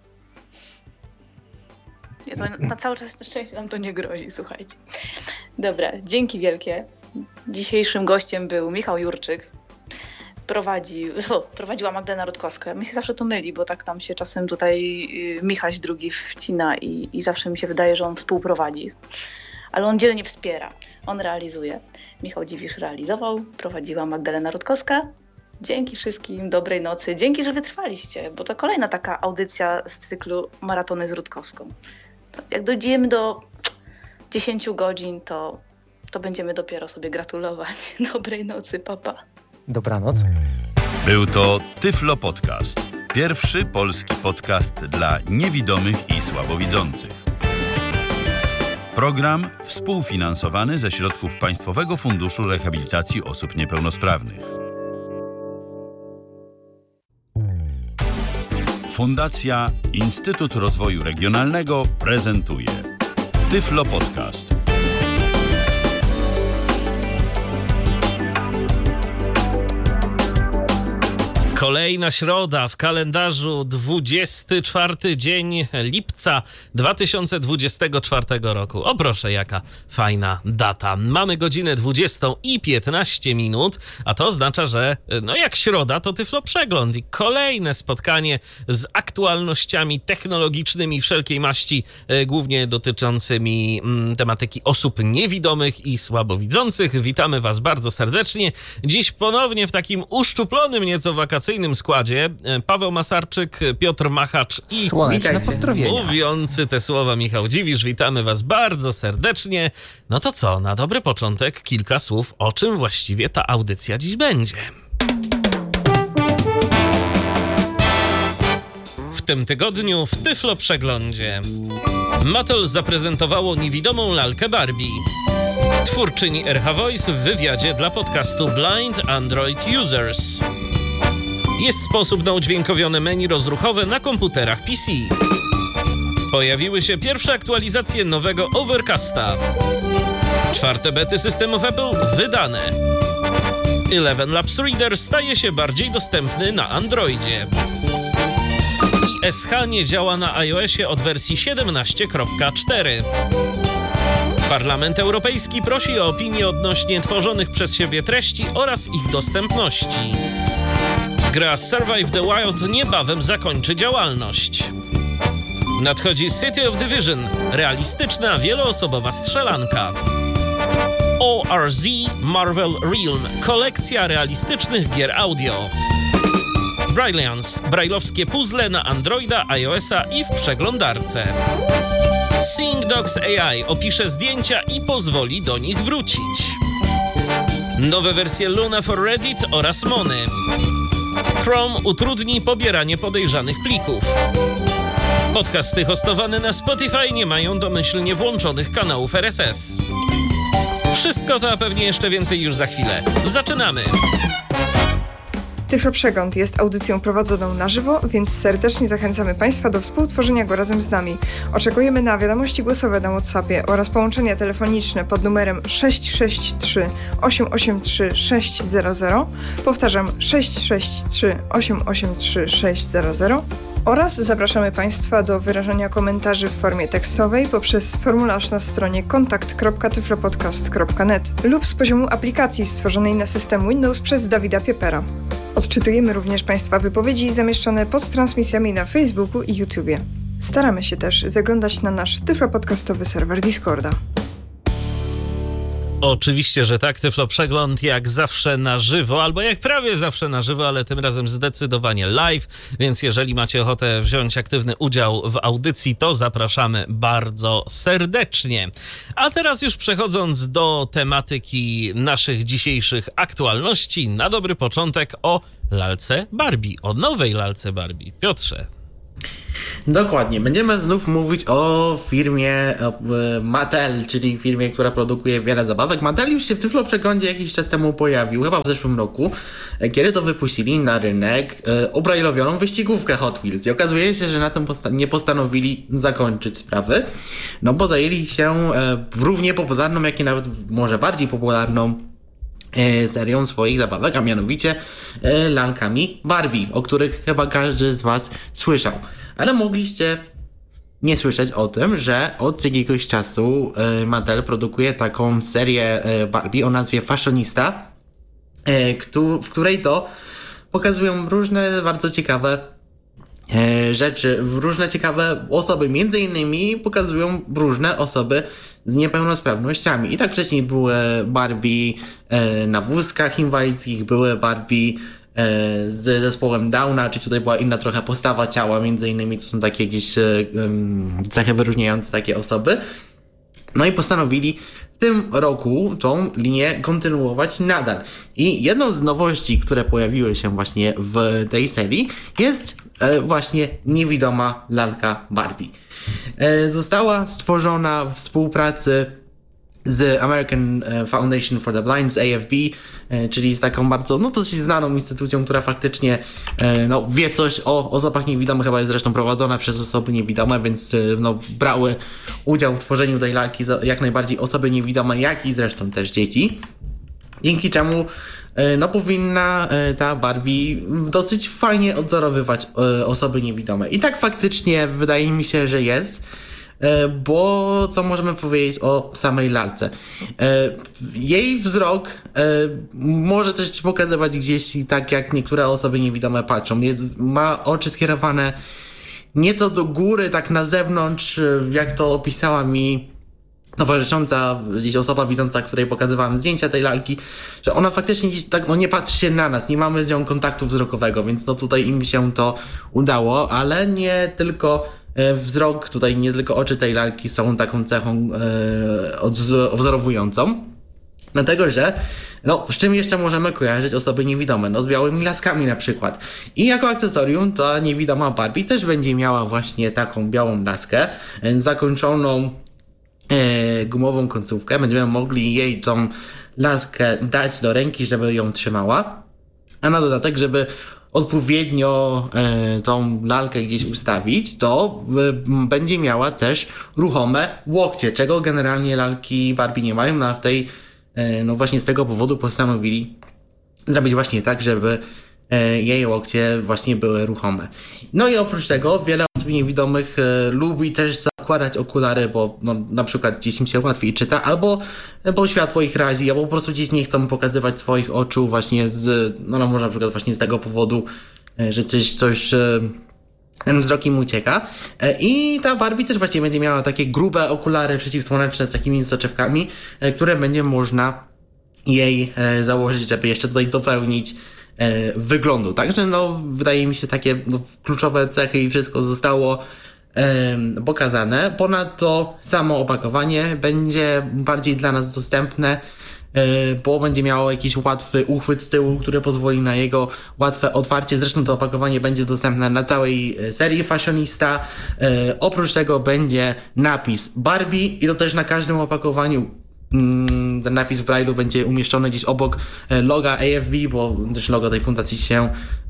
Nie, to na cały czas na szczęście nam to nie grozi, słuchajcie. Dobra, dzięki wielkie. Dzisiejszym gościem był Michał Jurczyk. Prowadzi, o, prowadziła Magdalena Rutkowska. Mi się zawsze to myli, bo tak tam się czasem tutaj y, Michaś drugi wcina i, i zawsze mi się wydaje, że on współprowadzi. Ale on dzielnie wspiera, on realizuje. Michał Dziwisz realizował, prowadziła Magdalena Rutkowska. Dzięki wszystkim, dobrej nocy. Dzięki, że wytrwaliście, bo to kolejna taka audycja z cyklu Maratony z Rutkowską. To jak dojdziemy do dziesięciu godzin, to, to będziemy dopiero sobie gratulować. Dobrej nocy, papa. Dobranoc. Był to Tyflo Podcast. Pierwszy polski podcast dla niewidomych i słabowidzących. Program współfinansowany ze środków Państwowego Funduszu Rehabilitacji Osób Niepełnosprawnych. Fundacja Instytut Rozwoju Regionalnego prezentuje Tyflo Podcast. Kolejna środa w kalendarzu, dwudziesty czwarty dzień lipca dwa tysiące dwudziestego czwartego roku. O proszę, jaka fajna data. Mamy godzinę dwudziestą i piętnaście minut, a to oznacza, że no jak środa, to Tyflo Przegląd i kolejne spotkanie z aktualnościami technologicznymi wszelkiej maści, głównie dotyczącymi mm, tematyki osób niewidomych i słabowidzących. Witamy Was bardzo serdecznie. Dziś ponownie w takim uszczuplonym nieco wakacyjnym składzie Paweł Masarczyk, Piotr Machacz i Słoneczne pozdrowienia. Mówiący te słowa Michał Dziwisz. Witamy Was bardzo serdecznie. No to co, na dobry początek kilka słów, o czym właściwie ta audycja dziś będzie. W tym tygodniu w Tyflo Przeglądzie Mattel zaprezentowało niewidomą lalkę Barbie. Twórczyni R H Voice w wywiadzie dla podcastu Blind Android Users. Jest sposób na udźwiękowione menu rozruchowe na komputerach P C. Pojawiły się pierwsze aktualizacje nowego Overcasta. Czwarte bety systemów Apple wydane. Eleven Labs Reader staje się bardziej dostępny na Androidzie. I S H nie działa na iOSie od wersji siedemnaście kropka cztery. Parlament Europejski prosi o opinię odnośnie tworzonych przez siebie treści oraz ich dostępności. Gra Survive the Wild niebawem zakończy działalność. Nadchodzi City of Division, realistyczna, wieloosobowa strzelanka. O R Z Marvel Realm, kolekcja realistycznych gier audio. Brilliance, brajlowskie puzzle na Androida, iOS-a i w przeglądarce. Seeing Dogs A I opisze zdjęcia i pozwoli do nich wrócić. Nowe wersje Luna for Reddit oraz Mony. Chrome utrudni pobieranie podejrzanych plików. Podcasty hostowane na Spotify nie mają domyślnie włączonych kanałów R S S. Wszystko to, a pewnie jeszcze więcej już za chwilę. Zaczynamy! Tyflo Przegląd jest audycją prowadzoną na żywo, więc serdecznie zachęcamy Państwa do współtworzenia go razem z nami. Oczekujemy na wiadomości głosowe na WhatsAppie oraz połączenia telefoniczne pod numerem sześć sześć trzy osiem osiem trzy sześć zero zero. Powtarzam sześć sześć trzy osiem osiem trzy sześć zero zero. Oraz zapraszamy Państwa do wyrażania komentarzy w formie tekstowej poprzez formularz na stronie kontakt kropka tyflopodcast kropka net lub z poziomu aplikacji stworzonej na system Windows przez Dawida Piepera. Odczytujemy również Państwa wypowiedzi zamieszczone pod transmisjami na Facebooku i YouTubie. Staramy się też zaglądać na nasz tyflopodcastowy serwer Discorda. Oczywiście, że tak. Tyflo Przegląd jak zawsze na żywo, albo jak prawie zawsze na żywo, ale tym razem zdecydowanie live, więc jeżeli macie ochotę wziąć aktywny udział w audycji, to zapraszamy bardzo serdecznie. A teraz już przechodząc do tematyki naszych dzisiejszych aktualności, na dobry początek o lalce Barbie, o nowej lalce Barbie. Piotrze. Dokładnie. Będziemy znów mówić o firmie Mattel, czyli firmie, która produkuje wiele zabawek. Mattel już się w Tyflo Przeglądzie jakiś czas temu pojawił, chyba w zeszłym roku, kiedy to wypuścili na rynek obrajlowioną wyścigówkę Hot Wheels. I okazuje się, że na tym posta- nie postanowili zakończyć sprawy, no bo zajęli się równie popularną, jak i nawet może bardziej popularną serią swoich zabawek, a mianowicie lalkami Barbie, o których chyba każdy z Was słyszał. Ale mogliście nie słyszeć o tym, że od jakiegoś czasu Mattel produkuje taką serię Barbie o nazwie Fashionista, w której to pokazują różne bardzo ciekawe rzeczy, różne ciekawe osoby, między innymi pokazują różne osoby z niepełnosprawnościami. I tak wcześniej były Barbie e, na wózkach inwalidzkich, były Barbie e, z zespołem Downa, czy tutaj była inna trochę postawa ciała, między innymi to są takie jakieś e, cechy wyróżniające takie osoby. No i postanowili w tym roku tą linię kontynuować nadal. I jedną z nowości, które pojawiły się właśnie w tej serii, jest e, właśnie niewidoma lalka Barbie. Została stworzona w współpracy z American Foundation for the Blind, z A F B, czyli z taką bardzo, no dosyć znaną instytucją, która faktycznie no, wie coś o osobach niewidomych, chyba jest zresztą prowadzona przez osoby niewidome, więc no, brały udział w tworzeniu tej lalki jak najbardziej osoby niewidome, jak i zresztą też dzieci. Dzięki czemu no, powinna ta Barbie dosyć fajnie odzorowywać osoby niewidome. I tak faktycznie wydaje mi się, że jest, bo co możemy powiedzieć o samej lalce? Jej wzrok może też pokazywać gdzieś tak, jak niektóre osoby niewidome patrzą. Ma oczy skierowane nieco do góry, tak na zewnątrz, jak to opisała mi towarzysząca gdzieś osoba widząca, której pokazywałem zdjęcia tej lalki, że ona faktycznie gdzieś tak, no nie patrzy się na nas, nie mamy z nią kontaktu wzrokowego, więc no tutaj im się to udało, ale nie tylko wzrok, tutaj nie tylko oczy tej lalki są taką cechą e, odwzorowującą, dlatego że no, z czym jeszcze możemy kojarzyć osoby niewidome? No z białymi laskami na przykład. I jako akcesorium ta niewidoma Barbie też będzie miała właśnie taką białą laskę, zakończoną e, gumową końcówkę. Będziemy mogli jej tą laskę dać do ręki, żeby ją trzymała, a na dodatek, żeby odpowiednio e, tą lalkę gdzieś ustawić, to e, będzie miała też ruchome łokcie, czego generalnie lalki Barbie nie mają, no a w tej, e, no właśnie z tego powodu postanowili zrobić właśnie tak, żeby e, jej łokcie właśnie były ruchome. No i oprócz tego wiele osób niewidomych e, lubi też zakładać okulary, bo no, na przykład gdzieś im się łatwiej czyta, albo bo światło ich razi, albo po prostu gdzieś nie chcą pokazywać swoich oczu właśnie z, no, no może na przykład właśnie z tego powodu, że coś, coś ten wzrok im ucieka. I ta Barbie też właśnie będzie miała takie grube okulary przeciwsłoneczne z takimi soczewkami, które będzie można jej założyć, żeby jeszcze tutaj dopełnić wyglądu. Także no wydaje mi się takie no, kluczowe cechy i wszystko zostało pokazane. Ponadto samo opakowanie będzie bardziej dla nas dostępne, bo będzie miało jakiś łatwy uchwyt z tyłu, który pozwoli na jego łatwe otwarcie. Zresztą to opakowanie będzie dostępne na całej serii Fashionista. Oprócz tego będzie napis Barbie i to też na każdym opakowaniu. Ten napis w Braille'u będzie umieszczony gdzieś obok loga A F B, bo też logo tej fundacji się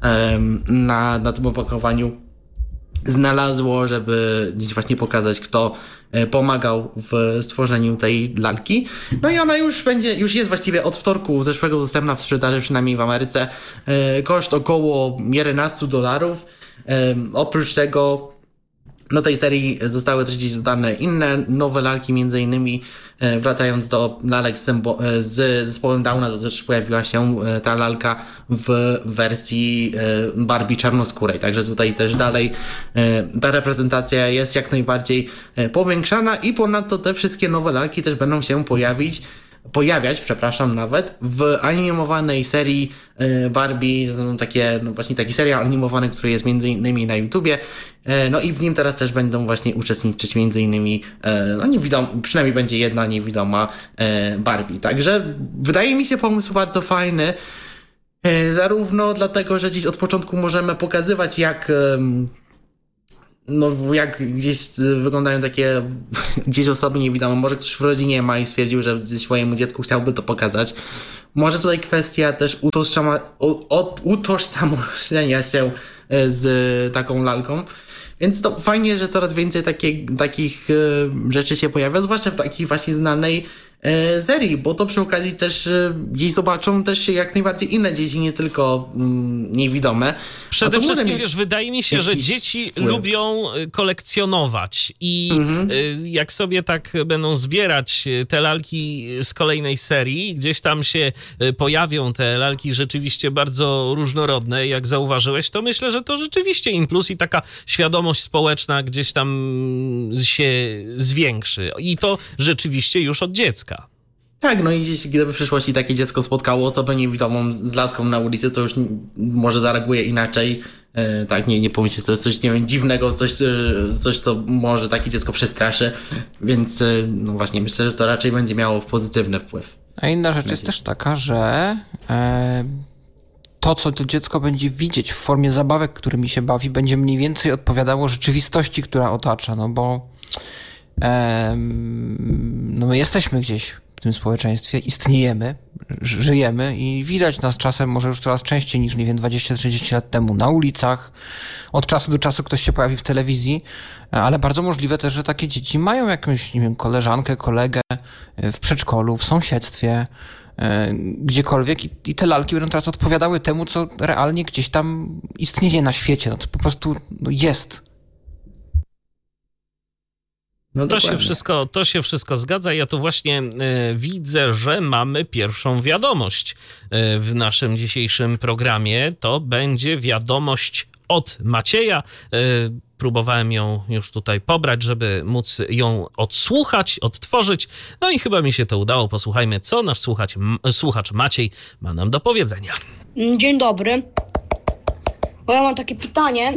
na, na tym opakowaniu znalazło, żeby gdzieś właśnie pokazać, kto pomagał w stworzeniu tej lalki. No i ona już będzie, już jest właściwie od wtorku zeszłego dostępna w sprzedaży, przynajmniej w Ameryce. Koszt około jedenaście dolarów. Oprócz tego do tej serii zostały też gdzieś dodane inne nowe lalki, między innymi wracając do lalek z, z zespołem Downa, to też pojawiła się ta lalka w wersji Barbie czarnoskórej. Także tutaj też dalej ta reprezentacja jest jak najbardziej powiększana i ponadto te wszystkie nowe lalki też będą się pojawić pojawiać, przepraszam nawet, w animowanej serii Barbie, takie, no właśnie taki serial animowany, który jest między innymi na YouTubie, no i w nim teraz też będą właśnie uczestniczyć między innymi, no niewidoma, przynajmniej będzie jedna niewidoma Barbie, także wydaje mi się pomysł bardzo fajny, zarówno dlatego, że dziś od początku możemy pokazywać jak no jak gdzieś wyglądają takie gdzieś osoby niewidome, może ktoś w rodzinie ma i stwierdził, że swojemu dziecku chciałby to pokazać. Może tutaj kwestia też utożsama, utożsamienia się z taką lalką. Więc to fajnie, że coraz więcej takie, takich rzeczy się pojawia, zwłaszcza w takiej właśnie znanej serii, bo to przy okazji też gdzieś zobaczą też jak najbardziej inne dzieci, nie tylko mm, niewidome. Przede wszystkim, wiesz, wydaje mi się, że dzieci wpływ. lubią kolekcjonować i mhm. jak sobie tak będą zbierać te lalki z kolejnej serii, gdzieś tam się pojawią te lalki rzeczywiście bardzo różnorodne, jak zauważyłeś, to myślę, że to rzeczywiście im plus i taka świadomość społeczna gdzieś tam się zwiększy. I to rzeczywiście już od dziecka. Tak, no i gdzieś, gdyby w przyszłości takie dziecko spotkało osobę niewidomą z laską na ulicy, to już może zareaguje inaczej. E, tak, nie, nie pomyślcie, to jest coś, nie wiem, dziwnego, coś, coś, co może takie dziecko przestraszy. Więc, no właśnie, myślę, że to raczej będzie miało pozytywny wpływ. A inna rzecz jest też taka, że e, to, co to dziecko będzie widzieć w formie zabawek, którymi się bawi, będzie mniej więcej odpowiadało rzeczywistości, która otacza, no bo e, no my jesteśmy gdzieś w tym społeczeństwie, istniejemy, żyjemy i widać nas czasem może już coraz częściej niż, nie wiem, dwadzieścia trzydzieści lat temu na ulicach. Od czasu do czasu ktoś się pojawi w telewizji, ale bardzo możliwe też, że takie dzieci mają jakąś, nie wiem, koleżankę, kolegę w przedszkolu, w sąsiedztwie, gdziekolwiek i, i te lalki będą teraz odpowiadały temu, co realnie gdzieś tam istnieje na świecie. No to po prostu no, jest. No to, się wszystko, to się wszystko zgadza. Ja tu właśnie y, widzę, że mamy pierwszą wiadomość y, w naszym dzisiejszym programie. To będzie wiadomość od Macieja. Y, próbowałem ją już tutaj pobrać, żeby móc ją odsłuchać, odtworzyć. No i chyba mi się to udało. Posłuchajmy, co nasz słuchacz, m, słuchacz Maciej ma nam do powiedzenia. Dzień dobry. Bo ja mam takie pytanie.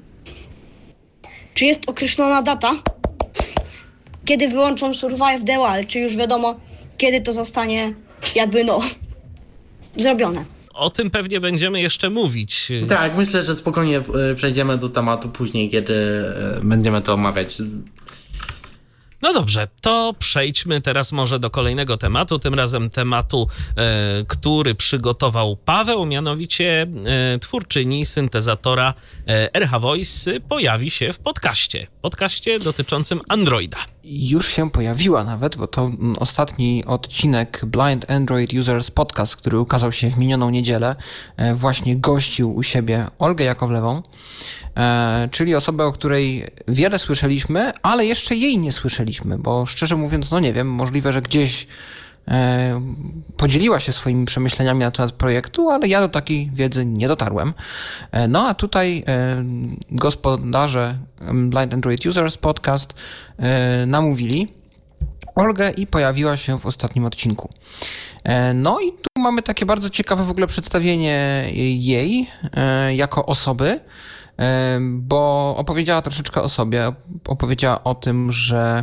Czy jest określona data, kiedy wyłączą Survive the Wild? Czy już wiadomo, kiedy to zostanie jakby no zrobione? O tym pewnie będziemy jeszcze mówić. Tak, myślę, że spokojnie przejdziemy do tematu później, kiedy będziemy to omawiać. No dobrze, to przejdźmy teraz może do kolejnego tematu, tym razem tematu, e, który przygotował Paweł, mianowicie e, twórczyni syntezatora e, R H Voice pojawi się w podcaście, podcaście dotyczącym Androida. Już się pojawiła nawet, bo to ostatni odcinek Blind Android Users Podcast, który ukazał się w minioną niedzielę, e, właśnie gościł u siebie Olgę Jakowlewą, e, czyli osobę, o której wiele słyszeliśmy, ale jeszcze jej nie słyszeliśmy, bo szczerze mówiąc, no nie wiem, możliwe, że gdzieś e, podzieliła się swoimi przemyśleniami na temat projektu, ale ja do takiej wiedzy nie dotarłem. E, no a tutaj e, gospodarze Blind Android Users Podcast e, namówili Olgę i pojawiła się w ostatnim odcinku. E, no i tu mamy takie bardzo ciekawe w ogóle przedstawienie jej e, jako osoby, bo opowiedziała troszeczkę o sobie, opowiedziała o tym, że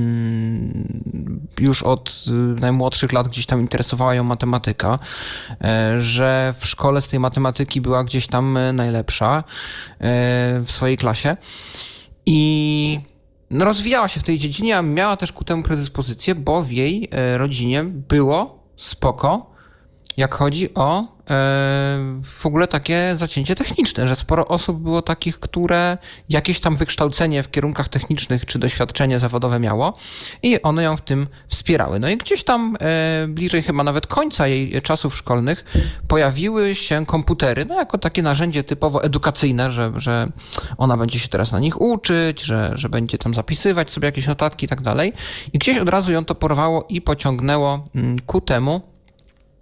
już od najmłodszych lat gdzieś tam interesowała ją matematyka, że w szkole z tej matematyki była gdzieś tam najlepsza w swojej klasie i no rozwijała się w tej dziedzinie, a miała też ku temu predyspozycję, bo w jej rodzinie było spoko, jak chodzi o w ogóle takie zacięcie techniczne, że sporo osób było takich, które jakieś tam wykształcenie w kierunkach technicznych czy doświadczenie zawodowe miało i one ją w tym wspierały. No i gdzieś tam bliżej chyba nawet końca jej czasów szkolnych pojawiły się komputery, no jako takie narzędzie typowo edukacyjne, że, że ona będzie się teraz na nich uczyć, że, że będzie tam zapisywać sobie jakieś notatki i tak dalej. I gdzieś od razu ją to porwało i pociągnęło ku temu,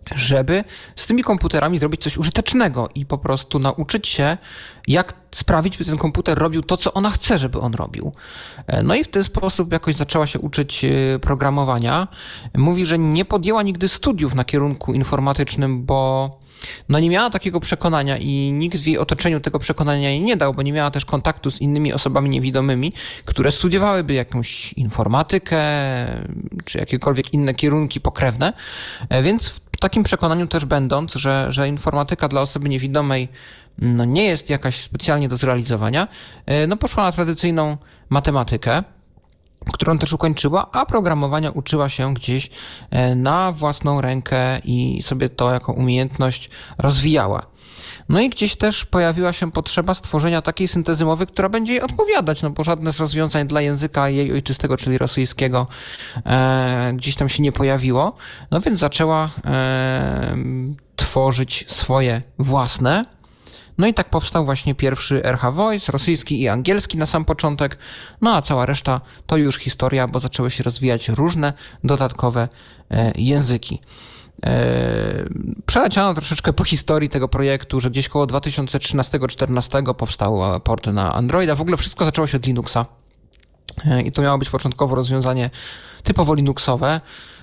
żeby z tymi komputerami zrobić coś użytecznego i po prostu nauczyć się, jak sprawić, by ten komputer robił to, co ona chce, żeby on robił. No i w ten sposób jakoś zaczęła się uczyć programowania. Mówi, że nie podjęła nigdy studiów na kierunku informatycznym, bo no nie miała takiego przekonania i nikt w jej otoczeniu tego przekonania jej nie dał, bo nie miała też kontaktu z innymi osobami niewidomymi, które studiowałyby jakąś informatykę czy jakiekolwiek inne kierunki pokrewne, więc w takim przekonaniu też będąc, że, że informatyka dla osoby niewidomej no nie jest jakaś specjalnie do zrealizowania, no poszła na tradycyjną matematykę, którą też ukończyła, a programowania uczyła się gdzieś na własną rękę i sobie to jako umiejętność rozwijała. No i gdzieś też pojawiła się potrzeba stworzenia takiej syntezy mowy, która będzie jej odpowiadać, no bo żadne z rozwiązań dla języka jej ojczystego, czyli rosyjskiego, e, gdzieś tam się nie pojawiło. No więc zaczęła e, tworzyć swoje własne. No i tak powstał właśnie pierwszy R H Voice, rosyjski i angielski na sam początek, no a cała reszta to już historia, bo zaczęły się rozwijać różne dodatkowe e, języki. Przeleciano troszeczkę po historii tego projektu, że gdzieś koło dwa tysiące trzynastego do dwa tysiące czternastego powstał port na Androida. W ogóle wszystko zaczęło się od Linuxa i to miało być początkowo rozwiązanie typowo Linuxowe,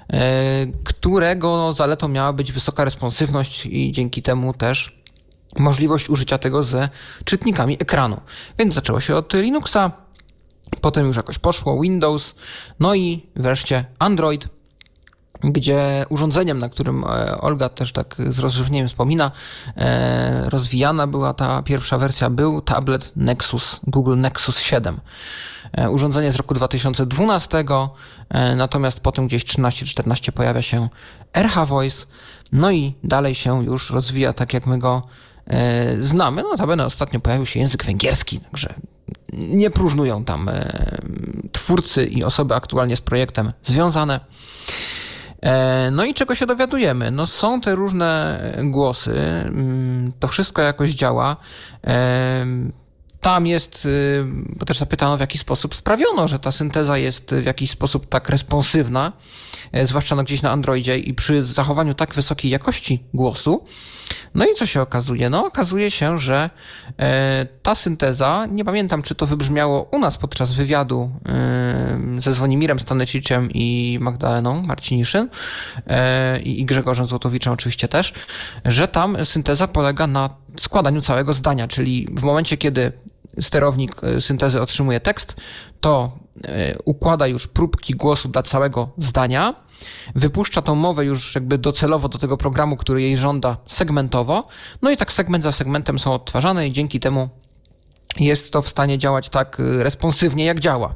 którego zaletą miała być wysoka responsywność i dzięki temu też możliwość użycia tego ze czytnikami ekranu. Więc zaczęło się od Linuxa, potem już jakoś poszło Windows, no i wreszcie Android, gdzie urządzeniem, na którym Olga też tak z rozrzewnieniem wspomina, rozwijana była ta pierwsza wersja, był tablet Nexus, Google Nexus siedem. Urządzenie z roku dwa tysiące dwunastego, natomiast potem gdzieś trzynaście czternaście pojawia się R H Voice, no i dalej się już rozwija tak, jak my go znamy. Notabene ostatnio pojawił się język węgierski, także nie próżnują tam twórcy i osoby aktualnie z projektem związane. No i czego się dowiadujemy? No są te różne głosy, to wszystko jakoś działa. Tam jest, bo też zapytano, w jaki sposób sprawiono, że ta synteza jest w jakiś sposób tak responsywna, zwłaszcza no gdzieś na Androidzie i przy zachowaniu tak wysokiej jakości głosu. No i co się okazuje? No okazuje się, że e, ta synteza, nie pamiętam, czy to wybrzmiało u nas podczas wywiadu e, ze Zwonimirem Staneciciem i Magdaleną Marciniszyn e, i Grzegorzem Złotowiczem oczywiście też, że tam synteza polega na składaniu całego zdania, czyli w momencie, kiedy sterownik syntezy otrzymuje tekst, to e, układa już próbki głosu dla całego zdania, wypuszcza tą mowę już jakby docelowo do tego programu, który jej żąda, segmentowo, no i tak segment za segmentem są odtwarzane i dzięki temu jest to w stanie działać tak responsywnie, jak działa.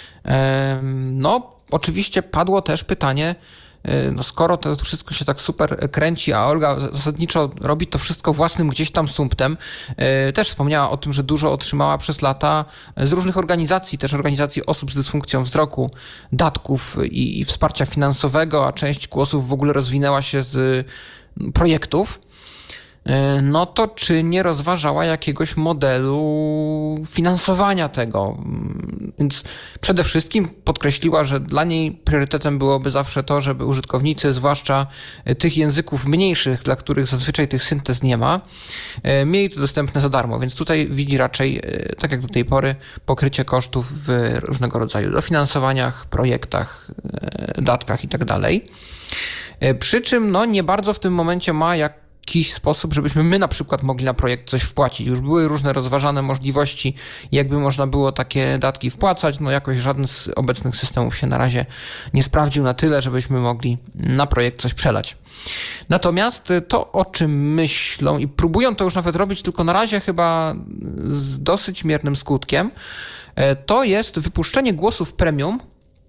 No, oczywiście padło też pytanie, no skoro to wszystko się tak super kręci, a Olga zasadniczo robi to wszystko własnym gdzieś tam sumptem, też wspomniała o tym, że dużo otrzymała przez lata z różnych organizacji, też organizacji osób z dysfunkcją wzroku, datków i, i wsparcia finansowego, a część głosów w ogóle rozwinęła się z projektów. No to czy nie rozważała jakiegoś modelu finansowania tego? Więc przede wszystkim podkreśliła, że dla niej priorytetem byłoby zawsze to, żeby użytkownicy, zwłaszcza tych języków mniejszych, dla których zazwyczaj tych syntez nie ma, mieli to dostępne za darmo. Więc tutaj widzi raczej, tak jak do tej pory, pokrycie kosztów w różnego rodzaju dofinansowaniach, projektach, datkach i tak dalej. Przy czym no, nie bardzo w tym momencie ma jak jakiś sposób, żebyśmy my na przykład mogli na projekt coś wpłacić. Już były różne rozważane możliwości, jakby można było takie datki wpłacać, no jakoś żaden z obecnych systemów się na razie nie sprawdził na tyle, żebyśmy mogli na projekt coś przelać. Natomiast to, o czym myślą i próbują to już nawet robić, tylko na razie chyba z dosyć miernym skutkiem, to jest wypuszczenie głosów premium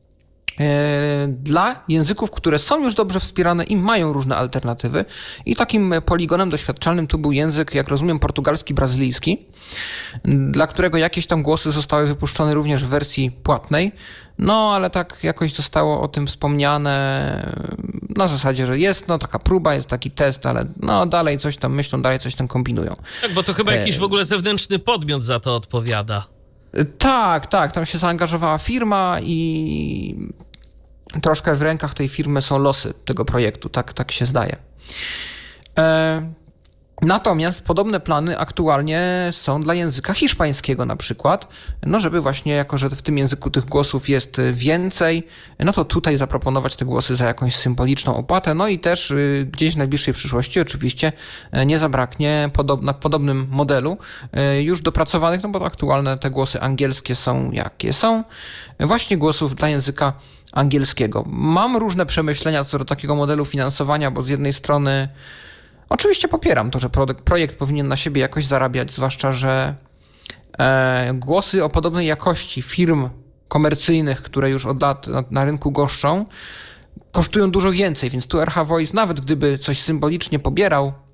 dla języków, które są już dobrze wspierane i mają różne alternatywy. I takim poligonem doświadczalnym tu był język, jak rozumiem, portugalski, brazylijski, dla którego jakieś tam głosy zostały wypuszczone również w wersji płatnej. No, ale tak jakoś zostało o tym wspomniane na zasadzie, że jest no taka próba, jest taki test, ale no dalej coś tam myślą, dalej coś tam kombinują. Tak, bo to chyba jakiś w ogóle zewnętrzny podmiot za to odpowiada. Tak, tak, tam się zaangażowała firma i troszkę w rękach tej firmy są losy tego projektu, tak, tak się zdaje. E, Natomiast podobne plany aktualnie są dla języka hiszpańskiego na przykład, no żeby właśnie, jako że w tym języku tych głosów jest więcej, no to tutaj zaproponować te głosy za jakąś symboliczną opłatę, no i też y, gdzieś w najbliższej przyszłości oczywiście nie zabraknie podob, na podobnym modelu y, już dopracowanych, no bo aktualne te głosy angielskie są jakie są, właśnie głosów dla języka angielskiego. Mam różne przemyślenia co do takiego modelu finansowania, bo z jednej strony oczywiście popieram to, że projekt powinien na siebie jakoś zarabiać, zwłaszcza, że e, głosy o podobnej jakości firm komercyjnych, które już od lat na, na rynku goszczą, kosztują dużo więcej, więc tu R H Voice, nawet gdyby coś symbolicznie pobierał,